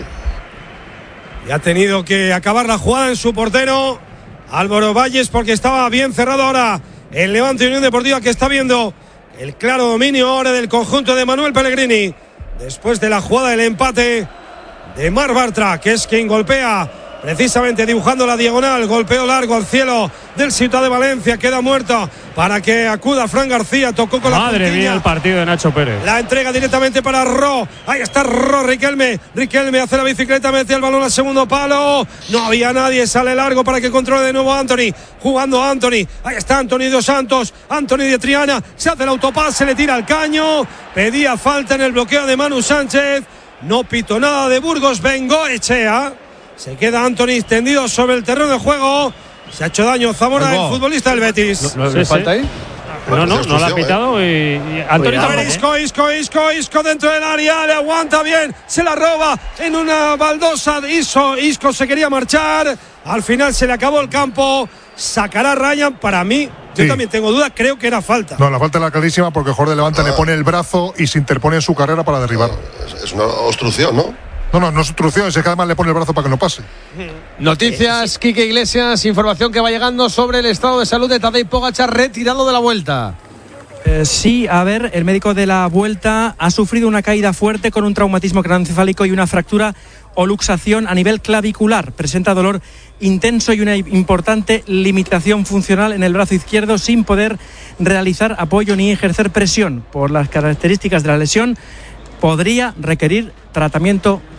Y ha tenido que acabar la jugada en su portero Álvaro Valles porque estaba bien cerrado ahora el Levante Unión Deportiva, que está viendo el claro dominio ahora del conjunto de Manuel Pellegrini después de la jugada del empate de Mar Bartra, que es quien golpea precisamente dibujando la diagonal, golpeo largo al cielo del Ciudad de Valencia, queda muerta para que acuda Fran García, tocó con Madre la puntilla. mía, el partido de Nacho Pérez. La entrega directamente para Ro, ahí está Ro, Riquelme, Riquelme hace la bicicleta, mete el balón al segundo palo, no había nadie, sale largo para que controle de nuevo Anthony, jugando Anthony, ahí está Anthony dos Santos, Anthony de Triana, se hace el autopase, le tira al caño, pedía falta en el bloqueo de Manu Sánchez, no pitó nada de Burgos, Bengoechea. Se queda Anthony tendido sobre el terreno de juego. Se ha hecho daño Zamora, el futbolista del Betis. ¿No, no sí, falta sí. ahí? No, no, no lo ha pitado y, y Anthony a ver, Isco, Isco, Isco, Isco dentro del área, le aguanta bien, se la roba en una baldosa de Isco, Isco se quería marchar, al final se le acabó el campo, sacará Ryan, para mí, yo sí. también tengo dudas, creo que era falta. No, la falta era clarísima porque el jugador de Levante ah. le pone el brazo y se interpone en su carrera para derribar. No, es, es una obstrucción, ¿no? No, no, no es obstrucción, es que además le pone el brazo para que no pase. Noticias, Quique Iglesias, información que va llegando sobre el estado de salud de Tadej Pogačar, retirado de la Vuelta. Eh, sí, a ver, el médico de la Vuelta ha sufrido una caída fuerte con un traumatismo craneoencefálico y una fractura o luxación a nivel clavicular. Presenta dolor intenso y una importante limitación funcional en el brazo izquierdo, sin poder realizar apoyo ni ejercer presión. Por las características de la lesión, podría requerir tratamiento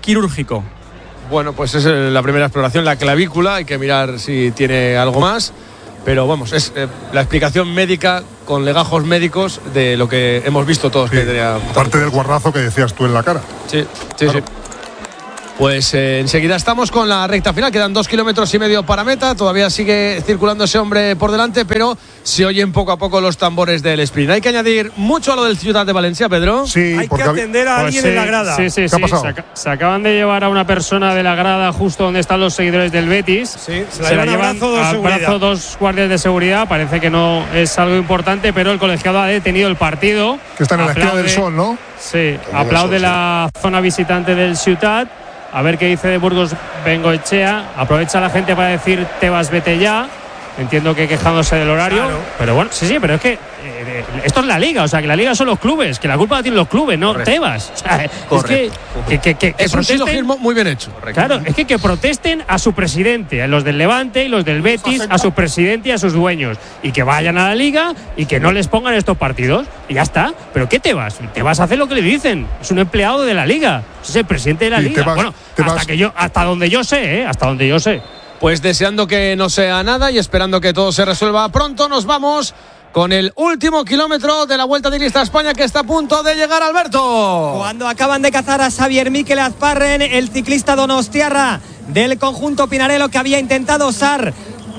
quirúrgico. Bueno, pues es la primera exploración, la clavícula, hay que mirar si tiene algo más, pero vamos, es eh, la explicación médica con legajos médicos de lo que hemos visto todos. Sí, que tenía... Parte del guardazo que decías tú en la cara. Sí, sí, claro. sí. Pues eh, enseguida estamos con la recta final, quedan dos kilómetros y medio para meta, todavía sigue circulando ese hombre por delante, pero se oyen poco a poco los tambores del sprint. Hay que añadir mucho a lo del Ciudad de Valencia, Pedro. Sí, hay que atender a pues alguien sí, en la grada. Sí, sí, ¿Qué sí. ha pasado? Se, ac- se acaban de llevar a una persona de la grada justo donde están los seguidores del Betis. Sí, se la se llevan la llevan al brazo, dos al seguridad. brazo dos guardias de seguridad. Parece que no es algo importante, pero el colegiado ha detenido el partido. Que está en la esquina Aplaude- del Sol, ¿no? Sí, También aplaude el Sol, la zona visitante del Ciutat. A ver qué dice de Burgos Bengoechea. Aprovecha la gente para decir Tebas, vete ya. Entiendo que quejándose del horario. Claro. Pero bueno, sí, sí, pero es que eh, esto es la liga. O sea, que la liga son los clubes. Que la culpa la tienen los clubes, no Correcto. Tebas. O sea, es que, Correcto. que, que, que, que Es un protesten- silogismo muy bien hecho. Claro, es que que protesten a su presidente, a los del Levante y los del Betis, a su presidente y a sus dueños. Y que vayan a la liga y que no les pongan estos partidos. Y ya está. ¿Pero qué te vas? Te vas a hacer lo que le dicen. Es un empleado de la liga. Es el presidente de la Y liga. Tebas- bueno, Tebas- hasta, que yo, hasta donde yo sé, ¿eh? Hasta donde yo sé. Pues deseando que no sea nada y esperando que todo se resuelva pronto, nos vamos con el último kilómetro de la Vuelta Ciclista a España, que está a punto de llegar, Alberto. Cuando acaban de cazar a Xavier Mikel Azparren, el ciclista donostiarra del conjunto Pinarello, que había intentado osar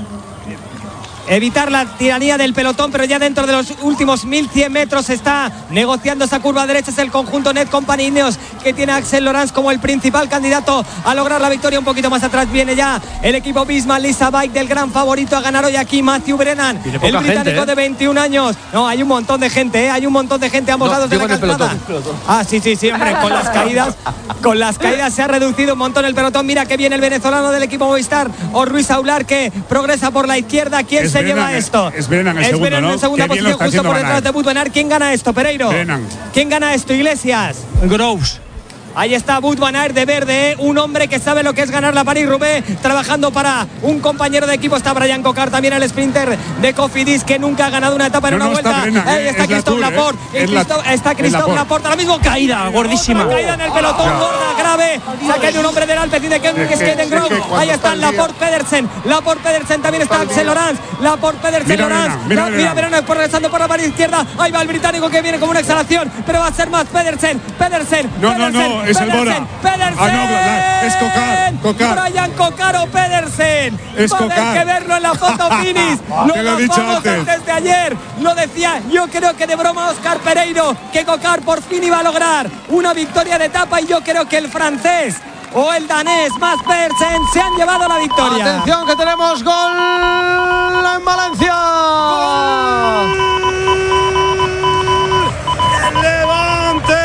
evitar la tiranía del pelotón, pero ya dentro de los últimos mil cien metros está negociando esa curva derecha. Es el conjunto Net Company Ineos, que tiene a Axel Lorenz como el principal candidato a lograr la victoria. Un poquito más atrás viene ya el equipo Bismarck Lisa Bike, del gran favorito a ganar hoy aquí, Matthew Brennan, Tiene el poca británico gente, ¿eh? de veintiún años. No, hay un montón de gente, ¿eh? hay un montón de gente a ambos No, lados de digo la en el calzada. pelotón. Ah, sí, sí, siempre con las caídas, con las caídas se ha reducido un montón el pelotón. Mira que viene el venezolano del equipo Movistar, o Ruiz Aular, que progresa por la izquierda. ¿Quién Es se Brennan, lleva esto? es Brennan el es segundo, Brennan ¿no? en segunda Qué bien lo posición, está justo haciendo por Van detrás Aert. de Wout Van Aert. ¿Quién gana esto, Pereiro? Brennan. ¿Quién gana esto, Iglesias? Groves. Ahí está Wout Van Aert de verde, ¿eh? Un hombre que sabe lo que es ganar la París-Roubaix, trabajando para un compañero de equipo. Está Brian Cocard, también el sprinter de Cofidis, que nunca ha ganado una etapa en No, una no, está vuelta. Brennan, Ahí eh, está es la Christophe Tour, eh. Laporte. Y Es la- Christophe- está es Christophe Laporte. Laporte. Ahora mismo caída, gordísima. Otra caída en el pelotón, Ya. gorda, grave. Saca de un hombre del Alpecin de Kevin Es que- Skaten es que cuando Ahí está están el día- Laporte, Pedersen. Laporte, Pedersen, también está Axel Lorenz. Laporte, Pedersen, Mira Lorenz. Brennan, mira La- Mira Brennan. Brennan progresando por la pared izquierda. Ahí va el británico, que viene como una exhalación, pero va a ser más Pedersen. Pedersen. No, no, no, Pedersen, es Albora. Pedersen, Pedersen. Ah, no, la- es Cocard, Cocard. Brian Cocard o Pedersen. Es Va a haber Cocard. que verlo en la foto finish. Lo Te lo he dicho lanzamos antes. antes de ayer. Lo decía, yo creo que de broma Oscar Pereiro, que Cocard por fin iba a lograr una victoria de etapa, y yo creo que el francés o el danés Mats Pedersen se han llevado la victoria. Atención, que tenemos gol en Valencia. ¡El Levante!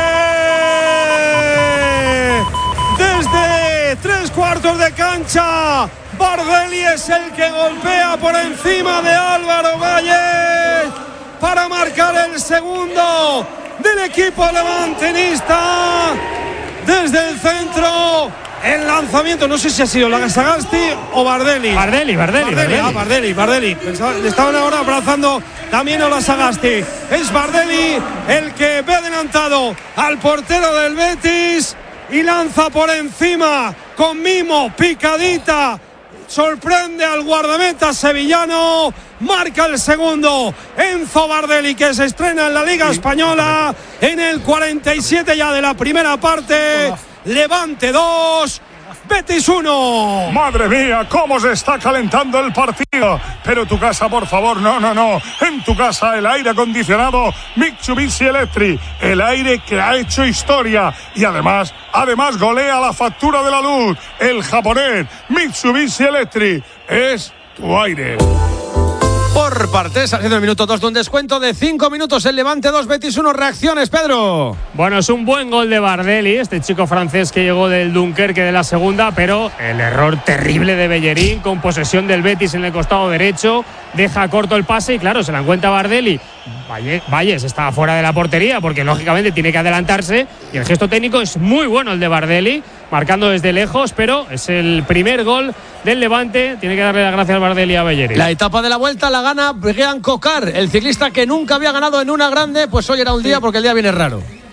Desde tres cuartos de cancha, Bardelli es el que golpea por encima de Álvaro Valle para marcar el segundo del equipo levantinista. Desde el centro, el lanzamiento, no sé si ha sido Sagasti o Bardelli. Bardelli, Bardelli, Bardelli. Ah, Bardelli, Bardelli. Pensaba- le estaban ahora abrazando también a Sagasti. Es Bardelli el que ve adelantado al portero del Betis y lanza por encima con mimo, picadita. Sorprende al guardameta sevillano, marca el segundo Enzo Bardelli, que se estrena en la Liga Española en el cuarenta y siete ya de la primera parte. Levante dos, Betis uno. Madre mía, cómo se está calentando el partido. Pero tu casa, por favor, no, no, no. En tu casa el aire acondicionado Mitsubishi Electric, el aire que ha hecho historia y además, además golea la factura de la luz. El japonés Mitsubishi Electric es tu aire. Por partes, haciendo el minuto dos de un descuento de cinco minutos. El Levante dos, Betis uno. Reacciones, Pedro. Bueno, es un buen gol de Bardelli, este chico francés que llegó del Dunkerque de la segunda, pero el error terrible de Bellerín, con posesión del Betis en el costado derecho, deja corto el pase y claro, se la encuentra Bardelli. Valle, Valles estaba fuera de la portería porque lógicamente tiene que adelantarse, y el gesto técnico es muy bueno el de Bardelli, marcando desde lejos, pero es el primer gol del Levante. Tiene que darle las gracias a Bardelli a Bellerín. La etapa de la vuelta la gana Brian Cocard, el ciclista que nunca había ganado en una grande. Pues hoy era un día, porque el día viene raro.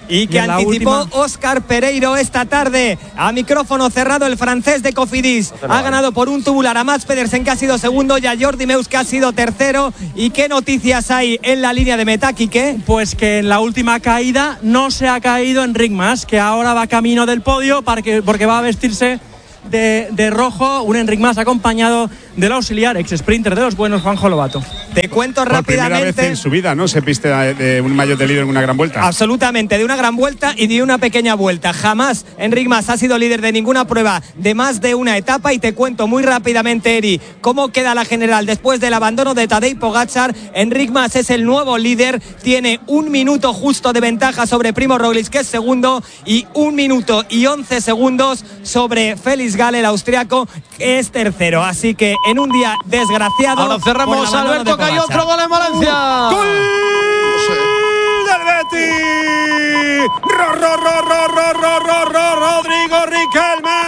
Y que y anticipó última... Óscar Pereiro esta tarde a micrófono cerrado, el francés de Cofidis. Ha ganado por un tubular a Mats Pedersen, que ha sido segundo, y a Jordi Meus, que ha sido tercero. ¿Y qué noticias hay en la línea de meta, Quique? Pues que en la última caída no se ha caído Enric Mas, que ahora va camino del podio para que, porque va a vestirse de, de rojo, un Enric Mas acompañado del auxiliar, ex sprinter de los buenos, Juanjo Lobato. Te cuento Por rápidamente. primera vez en su vida, ¿no? Se viste de un maillot de líder en una gran vuelta. Absolutamente, de una gran vuelta y de una pequeña vuelta. Jamás Enric Mas ha sido líder de ninguna prueba de más de una etapa. Y te cuento muy rápidamente, Eri, cómo queda la general después del abandono de Tadej Pogačar. Enric Mas es el nuevo líder, tiene un minuto justo de ventaja sobre Primo Roglic, que es segundo, y un minuto y once segundos sobre Felix Gall, el austriaco, que es tercero. Así que en un día desgraciado. Ahora cerramos, Alberto, que hay otro gol en Valencia. ¡Gol del Betis! ¡Ro, ro, ro, ro, ro, ro, ro, ro, Rodrigo Riquelme!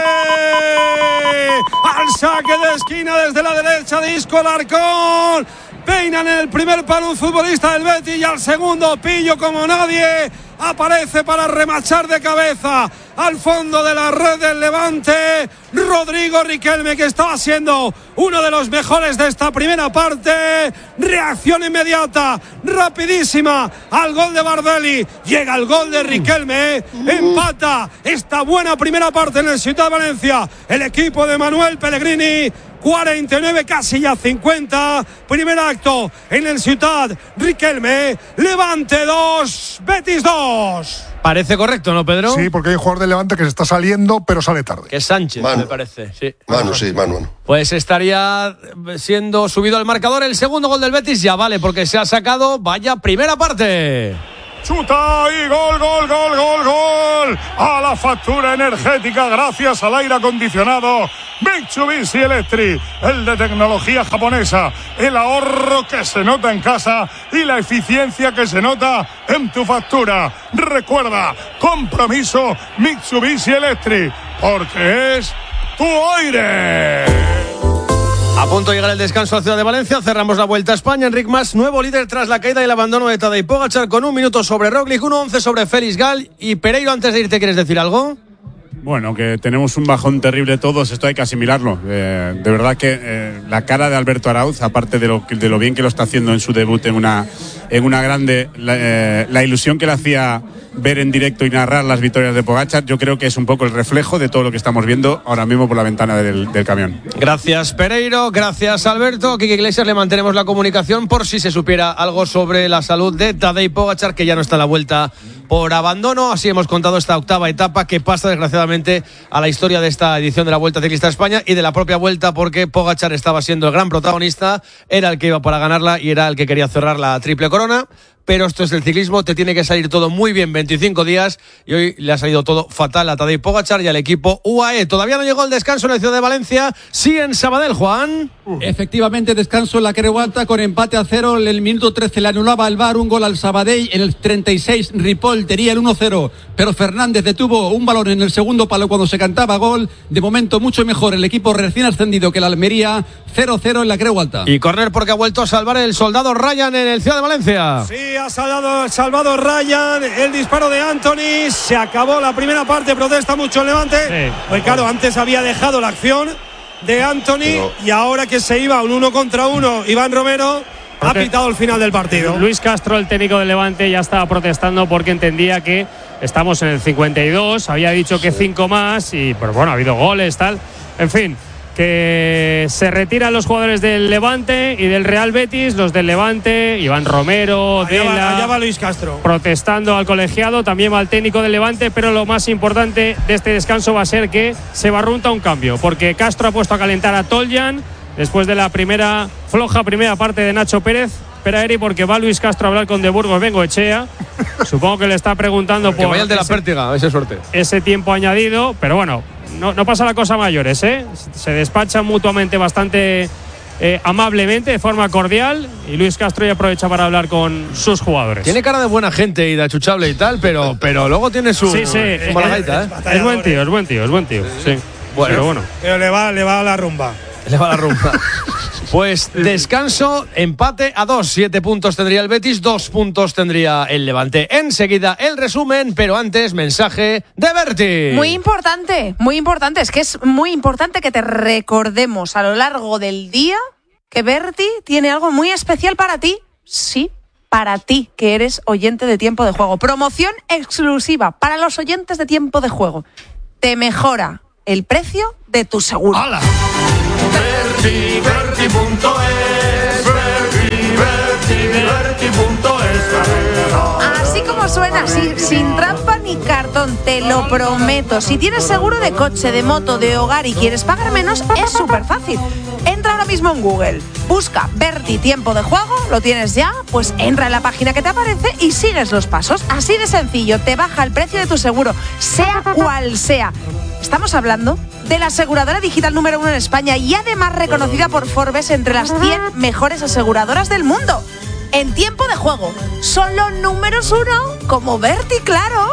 Al saque de esquina desde la derecha de Isco Alarcón. Peinan el primer palo un futbolista del Betis, y al segundo, pillo como nadie, aparece para remachar de cabeza al fondo de la red del Levante Rodrigo Riquelme, que estaba siendo uno de los mejores de esta primera parte. Reacción inmediata, rapidísima al gol de Bardelli. Llega el gol de Riquelme, empata esta buena primera parte en el Ciutat de Valencia el equipo de Manuel Pellegrini. cuarenta y nueve, casi ya cincuenta. Primer acto en el Ciutat. Riquelme, Levante dos, Betis dos. Parece correcto, ¿no, Pedro? Sí, porque hay un jugador de Levante que se está saliendo, pero sale tarde. Que es Sánchez, Manu. me parece. Sí. Manu, sí, Manu. Manu. Pues estaría siendo subido al marcador el segundo gol del Betis. Ya vale, porque se ha sacado. Vaya primera parte. Chuta y gol, gol, gol, gol, gol. A la factura energética gracias al aire acondicionado Mitsubishi Electric, el de tecnología japonesa. El ahorro que se nota en casa y la eficiencia que se nota en tu factura. Recuerda, compromiso Mitsubishi Electric, porque es tu aire. A punto de llegar el descanso a la ciudad de Valencia, cerramos la Vuelta a España. Enric Mas, nuevo líder tras la caída y el abandono de Tadej Pogačar, con un minuto sobre Roglic, uno once sobre Felix Gall. Y Pereiro, antes de irte, ¿quieres decir algo? Bueno, que tenemos un bajón terrible todos, esto hay que asimilarlo. Eh, de verdad que eh, la cara de Alberto Arauz, aparte de lo, de lo bien que lo está haciendo en su debut en una, en una grande, la, eh, la ilusión que le hacía ver en directo y narrar las victorias de Pogačar, yo creo que es un poco el reflejo de todo lo que estamos viendo ahora mismo por la ventana del, del camión. Gracias, Pereiro, gracias, Alberto. Quique Iglesias, le mantenemos la comunicación por si se supiera algo sobre la salud de Tadej Pogačar, que ya no está en la Vuelta por abandono. Así hemos contado esta octava etapa que pasa desgraciadamente a la historia de esta edición de la Vuelta Ciclista de España y de la propia Vuelta, porque Pogačar estaba siendo el gran protagonista, era el que iba para ganarla y era el que quería cerrar la triple corona. Pero esto es el ciclismo, te tiene que salir todo muy bien veinticinco días, y hoy le ha salido todo fatal a Tadej Pogačar y al equipo U A E. Todavía no llegó el descanso en la ciudad de Valencia, sí en Sabadell, Juan. Efectivamente, descanso en la Creu Alta con empate a cero. En el minuto trece le anulaba el V A R un gol al Sabadell. En el treinta y seis Ripoll tenía el uno cero, pero Fernández detuvo un balón en el segundo palo cuando se cantaba gol. De momento mucho mejor el equipo recién ascendido que la Almería. Cero cero en la Creu Alta. Y córner porque ha vuelto a salvar el soldado Ryan en el Ciudad de Valencia. Sí, ha salvado, salvado Ryan el disparo de Anthony. Se acabó la primera parte, protesta mucho el Levante. Sí. Pues claro, antes había dejado la acción de Anthony, pero... y ahora que se iba un uno contra uno, Iván Romero ha pitado el final del partido. Luis Castro, el técnico del Levante, ya estaba protestando porque entendía que estamos en el cincuenta y dos, había dicho que cinco más, y pero bueno, ha habido goles, tal. En fin, que se retiran los jugadores del Levante y del Real Betis, los del Levante, Iván Romero, allá Dela, va, allá va Luis Castro, protestando al colegiado, también va el técnico del Levante, pero lo más importante de este descanso va a ser que se barrunta un cambio, porque Castro ha puesto a calentar a Toljan después de la primera floja primera parte de Nacho Pérez. Espera, Eri, porque va Luis Castro a hablar con De Burgos Bengoechea. Supongo que le está preguntando por por vaya el de la ese, pértiga, esa suerte. ese tiempo añadido, pero bueno, no, no pasa la cosa a mayores, ¿eh? Se despachan mutuamente bastante eh, amablemente, de forma cordial, y Luis Castro ya aprovecha para hablar con sus jugadores. Tiene cara de buena gente y de achuchable y tal, pero, pero luego tiene su, sí, sí, su mala gaita, ¿eh? Es, es buen tío, es buen tío, es buen tío, sí. Bueno, pero bueno. Pero le va, le va a la rumba. Le va a la rumba. Pues descanso, empate a dos. Siete puntos tendría el Betis, dos puntos tendría el Levante. Enseguida el resumen, pero antes mensaje de Berti. Muy importante, muy importante. Es que es muy importante que te recordemos a lo largo del día que Berti tiene algo muy especial para ti. Sí, para ti, que eres oyente de Tiempo de Juego. Promoción exclusiva para los oyentes de Tiempo de Juego. Te mejora el precio de tu seguro. ¡Hala! Berti, Berti punto es, Berti, Berti, Berti punto es. Así como suena, sin, sin trampa ni cartón, te lo prometo. Si tienes seguro de coche, de moto, de hogar y quieres pagar menos, es súper fácil. Entra ahora mismo en Google, busca Berti Tiempo de Juego, ¿lo tienes ya? Pues entra en la página que te aparece y sigues los pasos. Así de sencillo, te baja el precio de tu seguro, sea cual sea. Estamos hablando de la aseguradora digital número uno en España y además reconocida por Forbes entre las cien mejores aseguradoras del mundo. En Tiempo de Juego, son los números uno, como Berti, claro.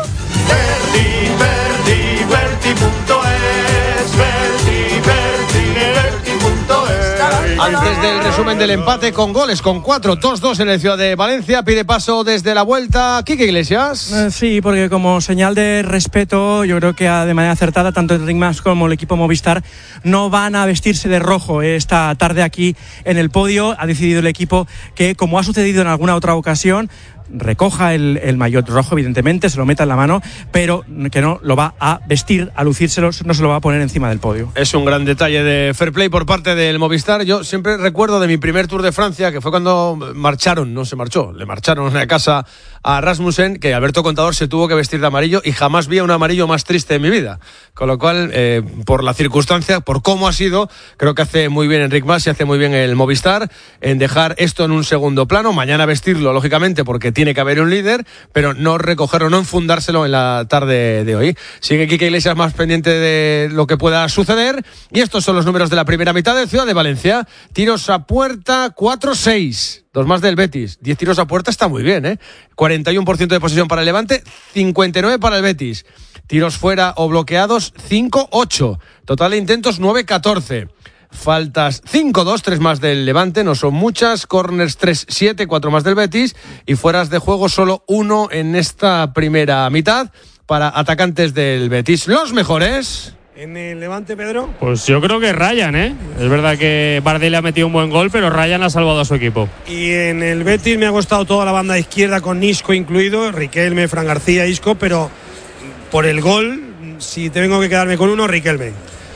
Berti, Berti, Berti punto es, Berti, Berti, Berti punto es. Antes del resumen del empate con goles, con cuatro, dos dos en el Ciudad de Valencia, pide paso desde la vuelta Quique Iglesias. Eh, sí, porque como señal de respeto, yo creo que de manera acertada, tanto el Ringmas como el equipo Movistar no van a vestirse de rojo esta tarde aquí en el podio. Ha decidido el equipo que, como ha sucedido en alguna otra ocasión, recoja el, el maillot rojo, evidentemente, se lo meta en la mano, pero que no lo va a vestir, a lucírselo, no se lo va a poner encima del podio. Es un gran detalle de fair play por parte del Movistar. Yo siempre recuerdo de mi primer Tour de Francia, que fue cuando marcharon, no se marchó, le marcharon a casa a Rasmussen, que Alberto Contador se tuvo que vestir de amarillo y jamás vi un amarillo más triste en mi vida. Con lo cual, eh, por la circunstancia, por cómo ha sido, creo que hace muy bien Enric Mas y hace muy bien el Movistar en dejar esto en un segundo plano. Mañana vestirlo, lógicamente, porque tiene que haber un líder, pero no recogerlo, no enfundárselo en la tarde de hoy. Sigue Quique Iglesias más pendiente de lo que pueda suceder. Y estos son los números de la primera mitad del Ciudad de Valencia. Tiros a puerta, cuatro seis. Dos más del Betis. diez tiros a puerta está muy bien, ¿eh? cuarenta y uno por ciento de posesión para el Levante, cincuenta y nueve para el Betis. Tiros fuera o bloqueados, cinco ocho. Total de intentos, nueve catorce. Faltas cinco dos, tres más del Levante, no son muchas. Corners tres siete, cuatro más del Betis. Y fueras de juego solo uno en esta primera mitad para atacantes del Betis. Los mejores en el Levante, Pedro. Pues yo creo que Ryan, ¿eh? Es verdad que Bardet le ha metido un buen gol, pero Ryan ha salvado a su equipo. Y en el Betis me ha gustado toda la banda izquierda con Isco incluido, Riquelme, Fran García, Isco, pero por el gol, si tengo que quedarme con uno, Riquelme.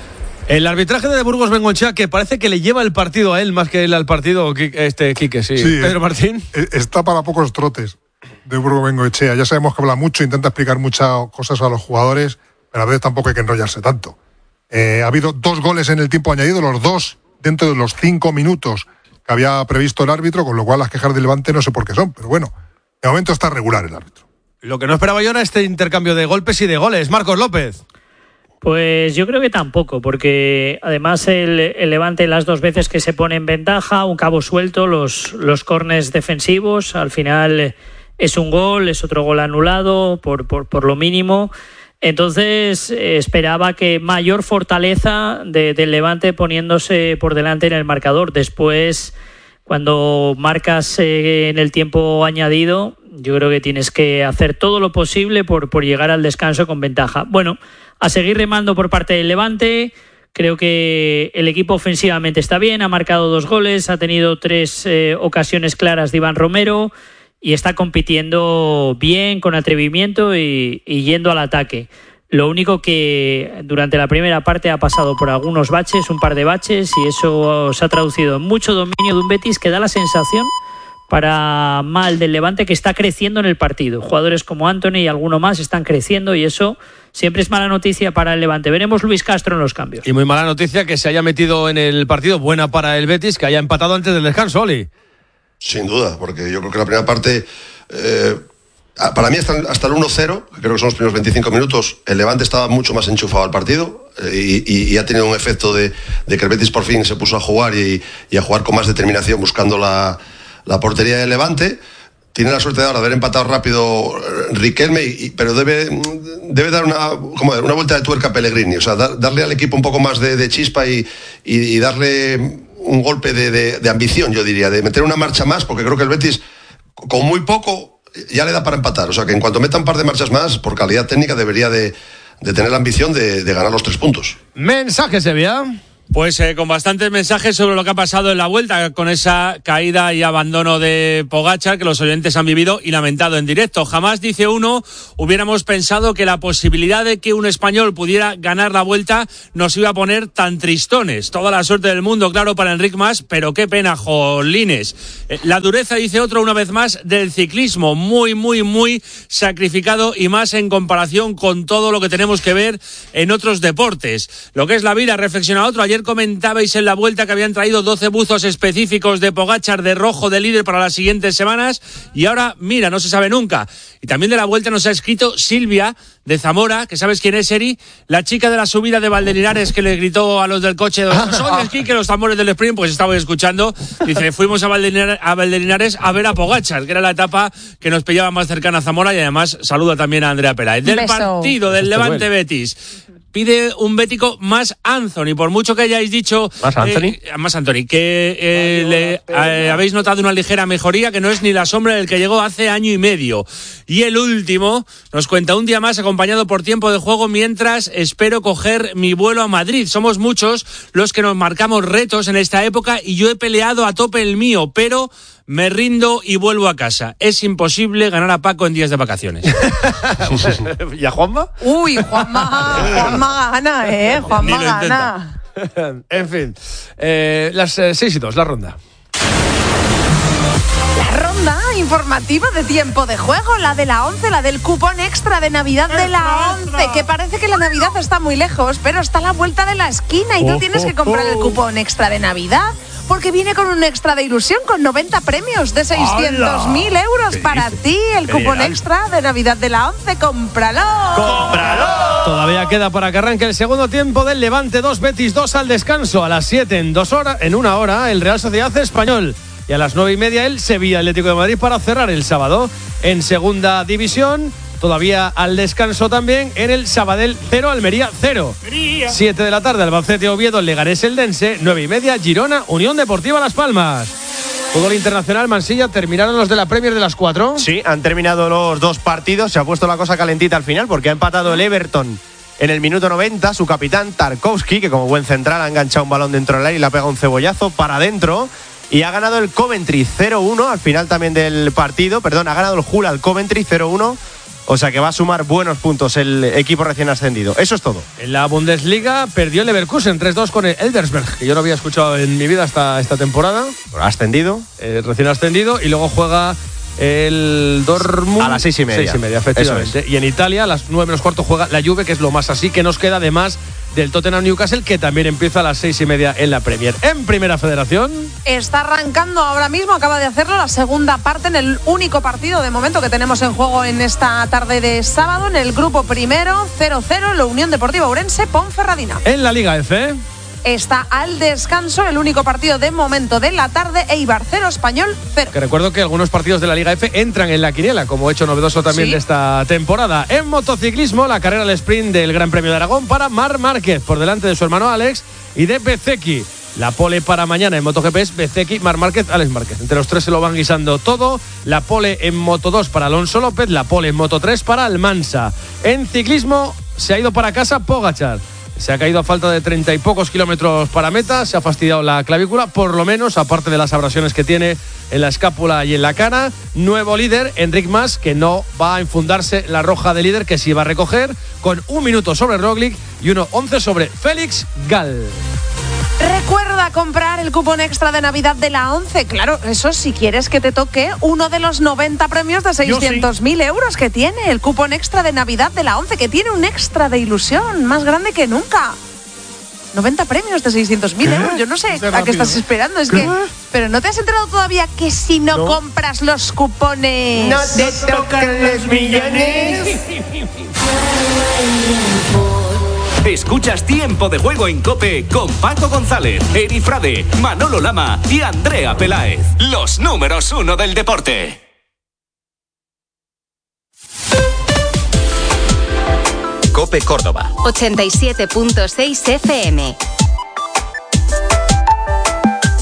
El arbitraje de Burgos Bengoechea, que parece que le lleva el partido a él más que él al partido, este Quique, sí. sí Pedro Martín. Está para pocos trotes de Burgos Bengoechea. Ya sabemos que habla mucho, intenta explicar muchas cosas a los jugadores, pero a veces tampoco hay que enrollarse tanto. Eh, ha habido dos goles en el tiempo añadido, los dos dentro de los cinco minutos que había previsto el árbitro, con lo cual las quejas del Levante no sé por qué son, pero bueno, de momento está regular el árbitro. Lo que no esperaba yo era este intercambio de golpes y de goles. Marcos López. Pues yo creo que tampoco, porque además el, el Levante las dos veces que se pone en ventaja, un cabo suelto, los, los córners defensivos, al final es un gol, es otro gol anulado por, por, por lo mínimo. Entonces eh, esperaba que mayor fortaleza de, del Levante poniéndose por delante en el marcador. Después, cuando marcas eh, en el tiempo añadido, yo creo que tienes que hacer todo lo posible por, por llegar al descanso con ventaja. Bueno, a seguir remando por parte del Levante. Creo que el equipo ofensivamente está bien, ha marcado dos goles, ha tenido tres eh, ocasiones claras de Iván Romero y está compitiendo bien, con atrevimiento y, y yendo al ataque. Lo único que durante la primera parte ha pasado por algunos baches, un par de baches, y eso se ha traducido en mucho dominio de un Betis que da la sensación, para mal del Levante, que está creciendo en el partido. Jugadores como Anthony y alguno más están creciendo y eso siempre es mala noticia para el Levante. Veremos Luis Castro en los cambios. Y muy mala noticia que se haya metido en el partido, buena para el Betis, que haya empatado antes del descanso, Oli. Sin duda, porque yo creo que la primera parte, eh, para mí hasta, hasta el uno cero, que creo que son los primeros veinticinco minutos, el Levante estaba mucho más enchufado al partido eh, y, y, y ha tenido un efecto de, de que el Betis por fin se puso a jugar y, y a jugar con más determinación buscando la, la portería del Levante. Tiene la suerte de ahora de haber empatado rápido Riquelme, y, pero debe, debe dar una, como una vuelta de tuerca a Pellegrini, o sea, dar, darle al equipo un poco más de, de chispa y, y, y darle un golpe de, de, de ambición, yo diría, de meter una marcha más, porque creo que el Betis, con muy poco, ya le da para empatar. O sea, que en cuanto meta un par de marchas más, por calidad técnica, debería de, de tener la ambición de, de ganar los tres puntos. Mensaje, Sevilla. Pues eh, con bastantes mensajes sobre lo que ha pasado en la vuelta, con esa caída y abandono de Pogačar que los oyentes han vivido y lamentado en directo. Jamás, dice uno, hubiéramos pensado que la posibilidad de que un español pudiera ganar la vuelta nos iba a poner tan tristones. Toda la suerte del mundo, claro, para Enric Mas, pero qué pena, jolines. Eh, la dureza, dice otro, una vez más, del ciclismo. Muy, muy, muy sacrificado y más en comparación con todo lo que tenemos que ver en otros deportes. Lo que es la vida, reflexiona otro. Ayer comentabais en la vuelta que habían traído doce buzos específicos de Pogačar de rojo de líder para las siguientes semanas y ahora, mira, no se sabe nunca. Y también de la vuelta nos ha escrito Silvia de Zamora, que sabes quién es, Eri, la chica de la subida de Valdelinares que le gritó a los del coche, soy esquí, que los tambores del sprint, pues estaba escuchando. Dice, fuimos a Valdelinares, a Valdelinares a ver a Pogačar, que era la etapa que nos pillaba más cercana a Zamora, y además saluda también a Andrea Peláez. Del Beso. partido del Levante Betis. Pide un bético más Anthony, por mucho que hayáis dicho... ¿Más Anthony? Eh, más Anthony, que eh, le, eh, habéis notado una ligera mejoría, que no es ni la sombra del que llegó hace año y medio. Y el último nos cuenta, un día más acompañado por tiempo de juego mientras espero coger mi vuelo a Madrid. Somos muchos los que nos marcamos retos en esta época y yo he peleado a tope el mío, pero... me rindo y vuelvo a casa. Es imposible ganar a Paco en días de vacaciones. ¿Y a Juanma? Uy, Juanma, Juanma gana, ¿eh? Juanma gana. En fin, eh, las eh, seis y dos, la ronda. La ronda informativa de tiempo de juego, la de la once, la del cupón extra de Navidad de la once, que parece que la Navidad está muy lejos, pero está a la vuelta de la esquina y tú oh, tienes que oh, comprar oh. el cupón extra de Navidad. Porque viene con un extra de ilusión, con noventa premios de seiscientos mil euros para ti. El cupón extra de Navidad de la once, cómpralo. ¡Cómpralo! Todavía queda para que arranque el segundo tiempo del Levante dos, Betis dos al descanso. A las siete, en dos horas, en una hora, el Real Sociedad Español. Y a las nueve y media, el Sevilla Atlético de Madrid para cerrar el sábado. En segunda división, todavía al descanso también, en el Sabadell cero, Almería cero. siete de la tarde, Albacete Oviedo, Leganés Eldense. nueve y media, Girona, Unión Deportiva Las Palmas. Fútbol internacional, Mansilla, ¿terminaron los de la Premier de las cuatro? Sí, han terminado los dos partidos. Se ha puesto la cosa calentita al final porque ha empatado el Everton en el minuto noventa. Su capitán, Tarkowski, que como buen central ha enganchado un balón dentro del aire y le ha pegado un cebollazo para adentro. Y ha ganado el Coventry cero uno al final también del partido. Perdón, ha ganado el Hull al Coventry cero uno. O sea que va a sumar buenos puntos el equipo recién ascendido. Eso es todo. En la Bundesliga perdió el Leverkusen tres dos con el Elversberg, que yo no había escuchado en mi vida hasta esta temporada. Ha ascendido. Eh, recién ascendido. Y luego juega el Dortmund a las seis y media. Seis y media, efectivamente. Es. Y en Italia a las nueve menos cuarto juega la Juve, que es lo más así que nos queda, además del Tottenham Newcastle, que también empieza a las seis y media en la Premier. En Primera Federación está arrancando ahora mismo, acaba de hacerlo la segunda parte en el único partido de momento que tenemos en juego en esta tarde de sábado, en el grupo primero, cero cero, la Unión Deportiva Ourense, Ponferradina. En la Liga F está al descanso el único partido de momento de la tarde, Eibar cero, Español cero. Que recuerdo que algunos partidos de la Liga F entran en la quiniela, como hecho novedoso también ¿Sí? de esta temporada. En motociclismo, la carrera al sprint del Gran Premio de Aragón para Marc Márquez, por delante de su hermano Alex y de Bezzecchi. La pole para mañana en MotoGP es Bezzecchi, Marc Márquez, Alex Márquez. Entre los tres se lo van guisando todo. La pole en Moto dos para Alonso López, la pole en Moto tres para Almansa. En ciclismo se ha ido para casa Pogačar. Se ha caído a falta de treinta y pocos kilómetros para meta, se ha fastidiado la clavícula, por lo menos, aparte de las abrasiones que tiene en la escápula y en la cara. Nuevo líder, Enric Mas, que no va a enfundarse la roja de líder, que sí va a recoger, con un minuto sobre Roglic y uno once sobre Félix Gal. Recuerda comprar el cupón extra de Navidad de la once. Claro, eso si quieres que te toque uno de los noventa premios de seiscientos mil sí. euros que tiene el cupón extra de Navidad de la once, que tiene un extra de ilusión más grande que nunca. noventa premios de seiscientos mil euros. Yo no sé a rápido. Qué estás esperando. Es ¿Qué? que. Pero no te has enterado todavía que si no, no. compras los cupones. No te tocan los millones. Escuchas Tiempo de Juego en COPE con Paco González, Eri Frade, Manolo Lama y Andrea Peláez. Los números uno del deporte. COPE Córdoba ochenta y siete punto seis F M.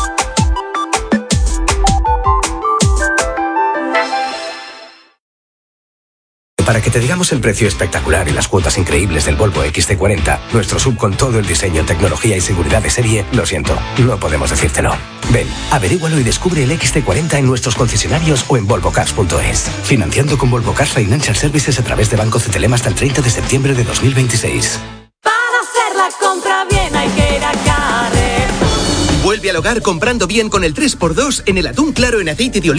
Para que te digamos el precio espectacular y las cuotas increíbles del Volvo X C cuarenta, nuestro sub con todo el diseño, tecnología y seguridad de serie, lo siento, no podemos decírtelo. Ven, averígualo y descubre el X C cuarenta en nuestros concesionarios o en volvo cars punto es. Financiando con Volvo Cars Financial Services a través de Banco Cetelem hasta el treinta de septiembre de dos mil veintiséis. Para hacer la compra bien hay que ir a Carrefour. Vuelve al hogar comprando bien con el tres por dos en el atún claro en aceite de oliva.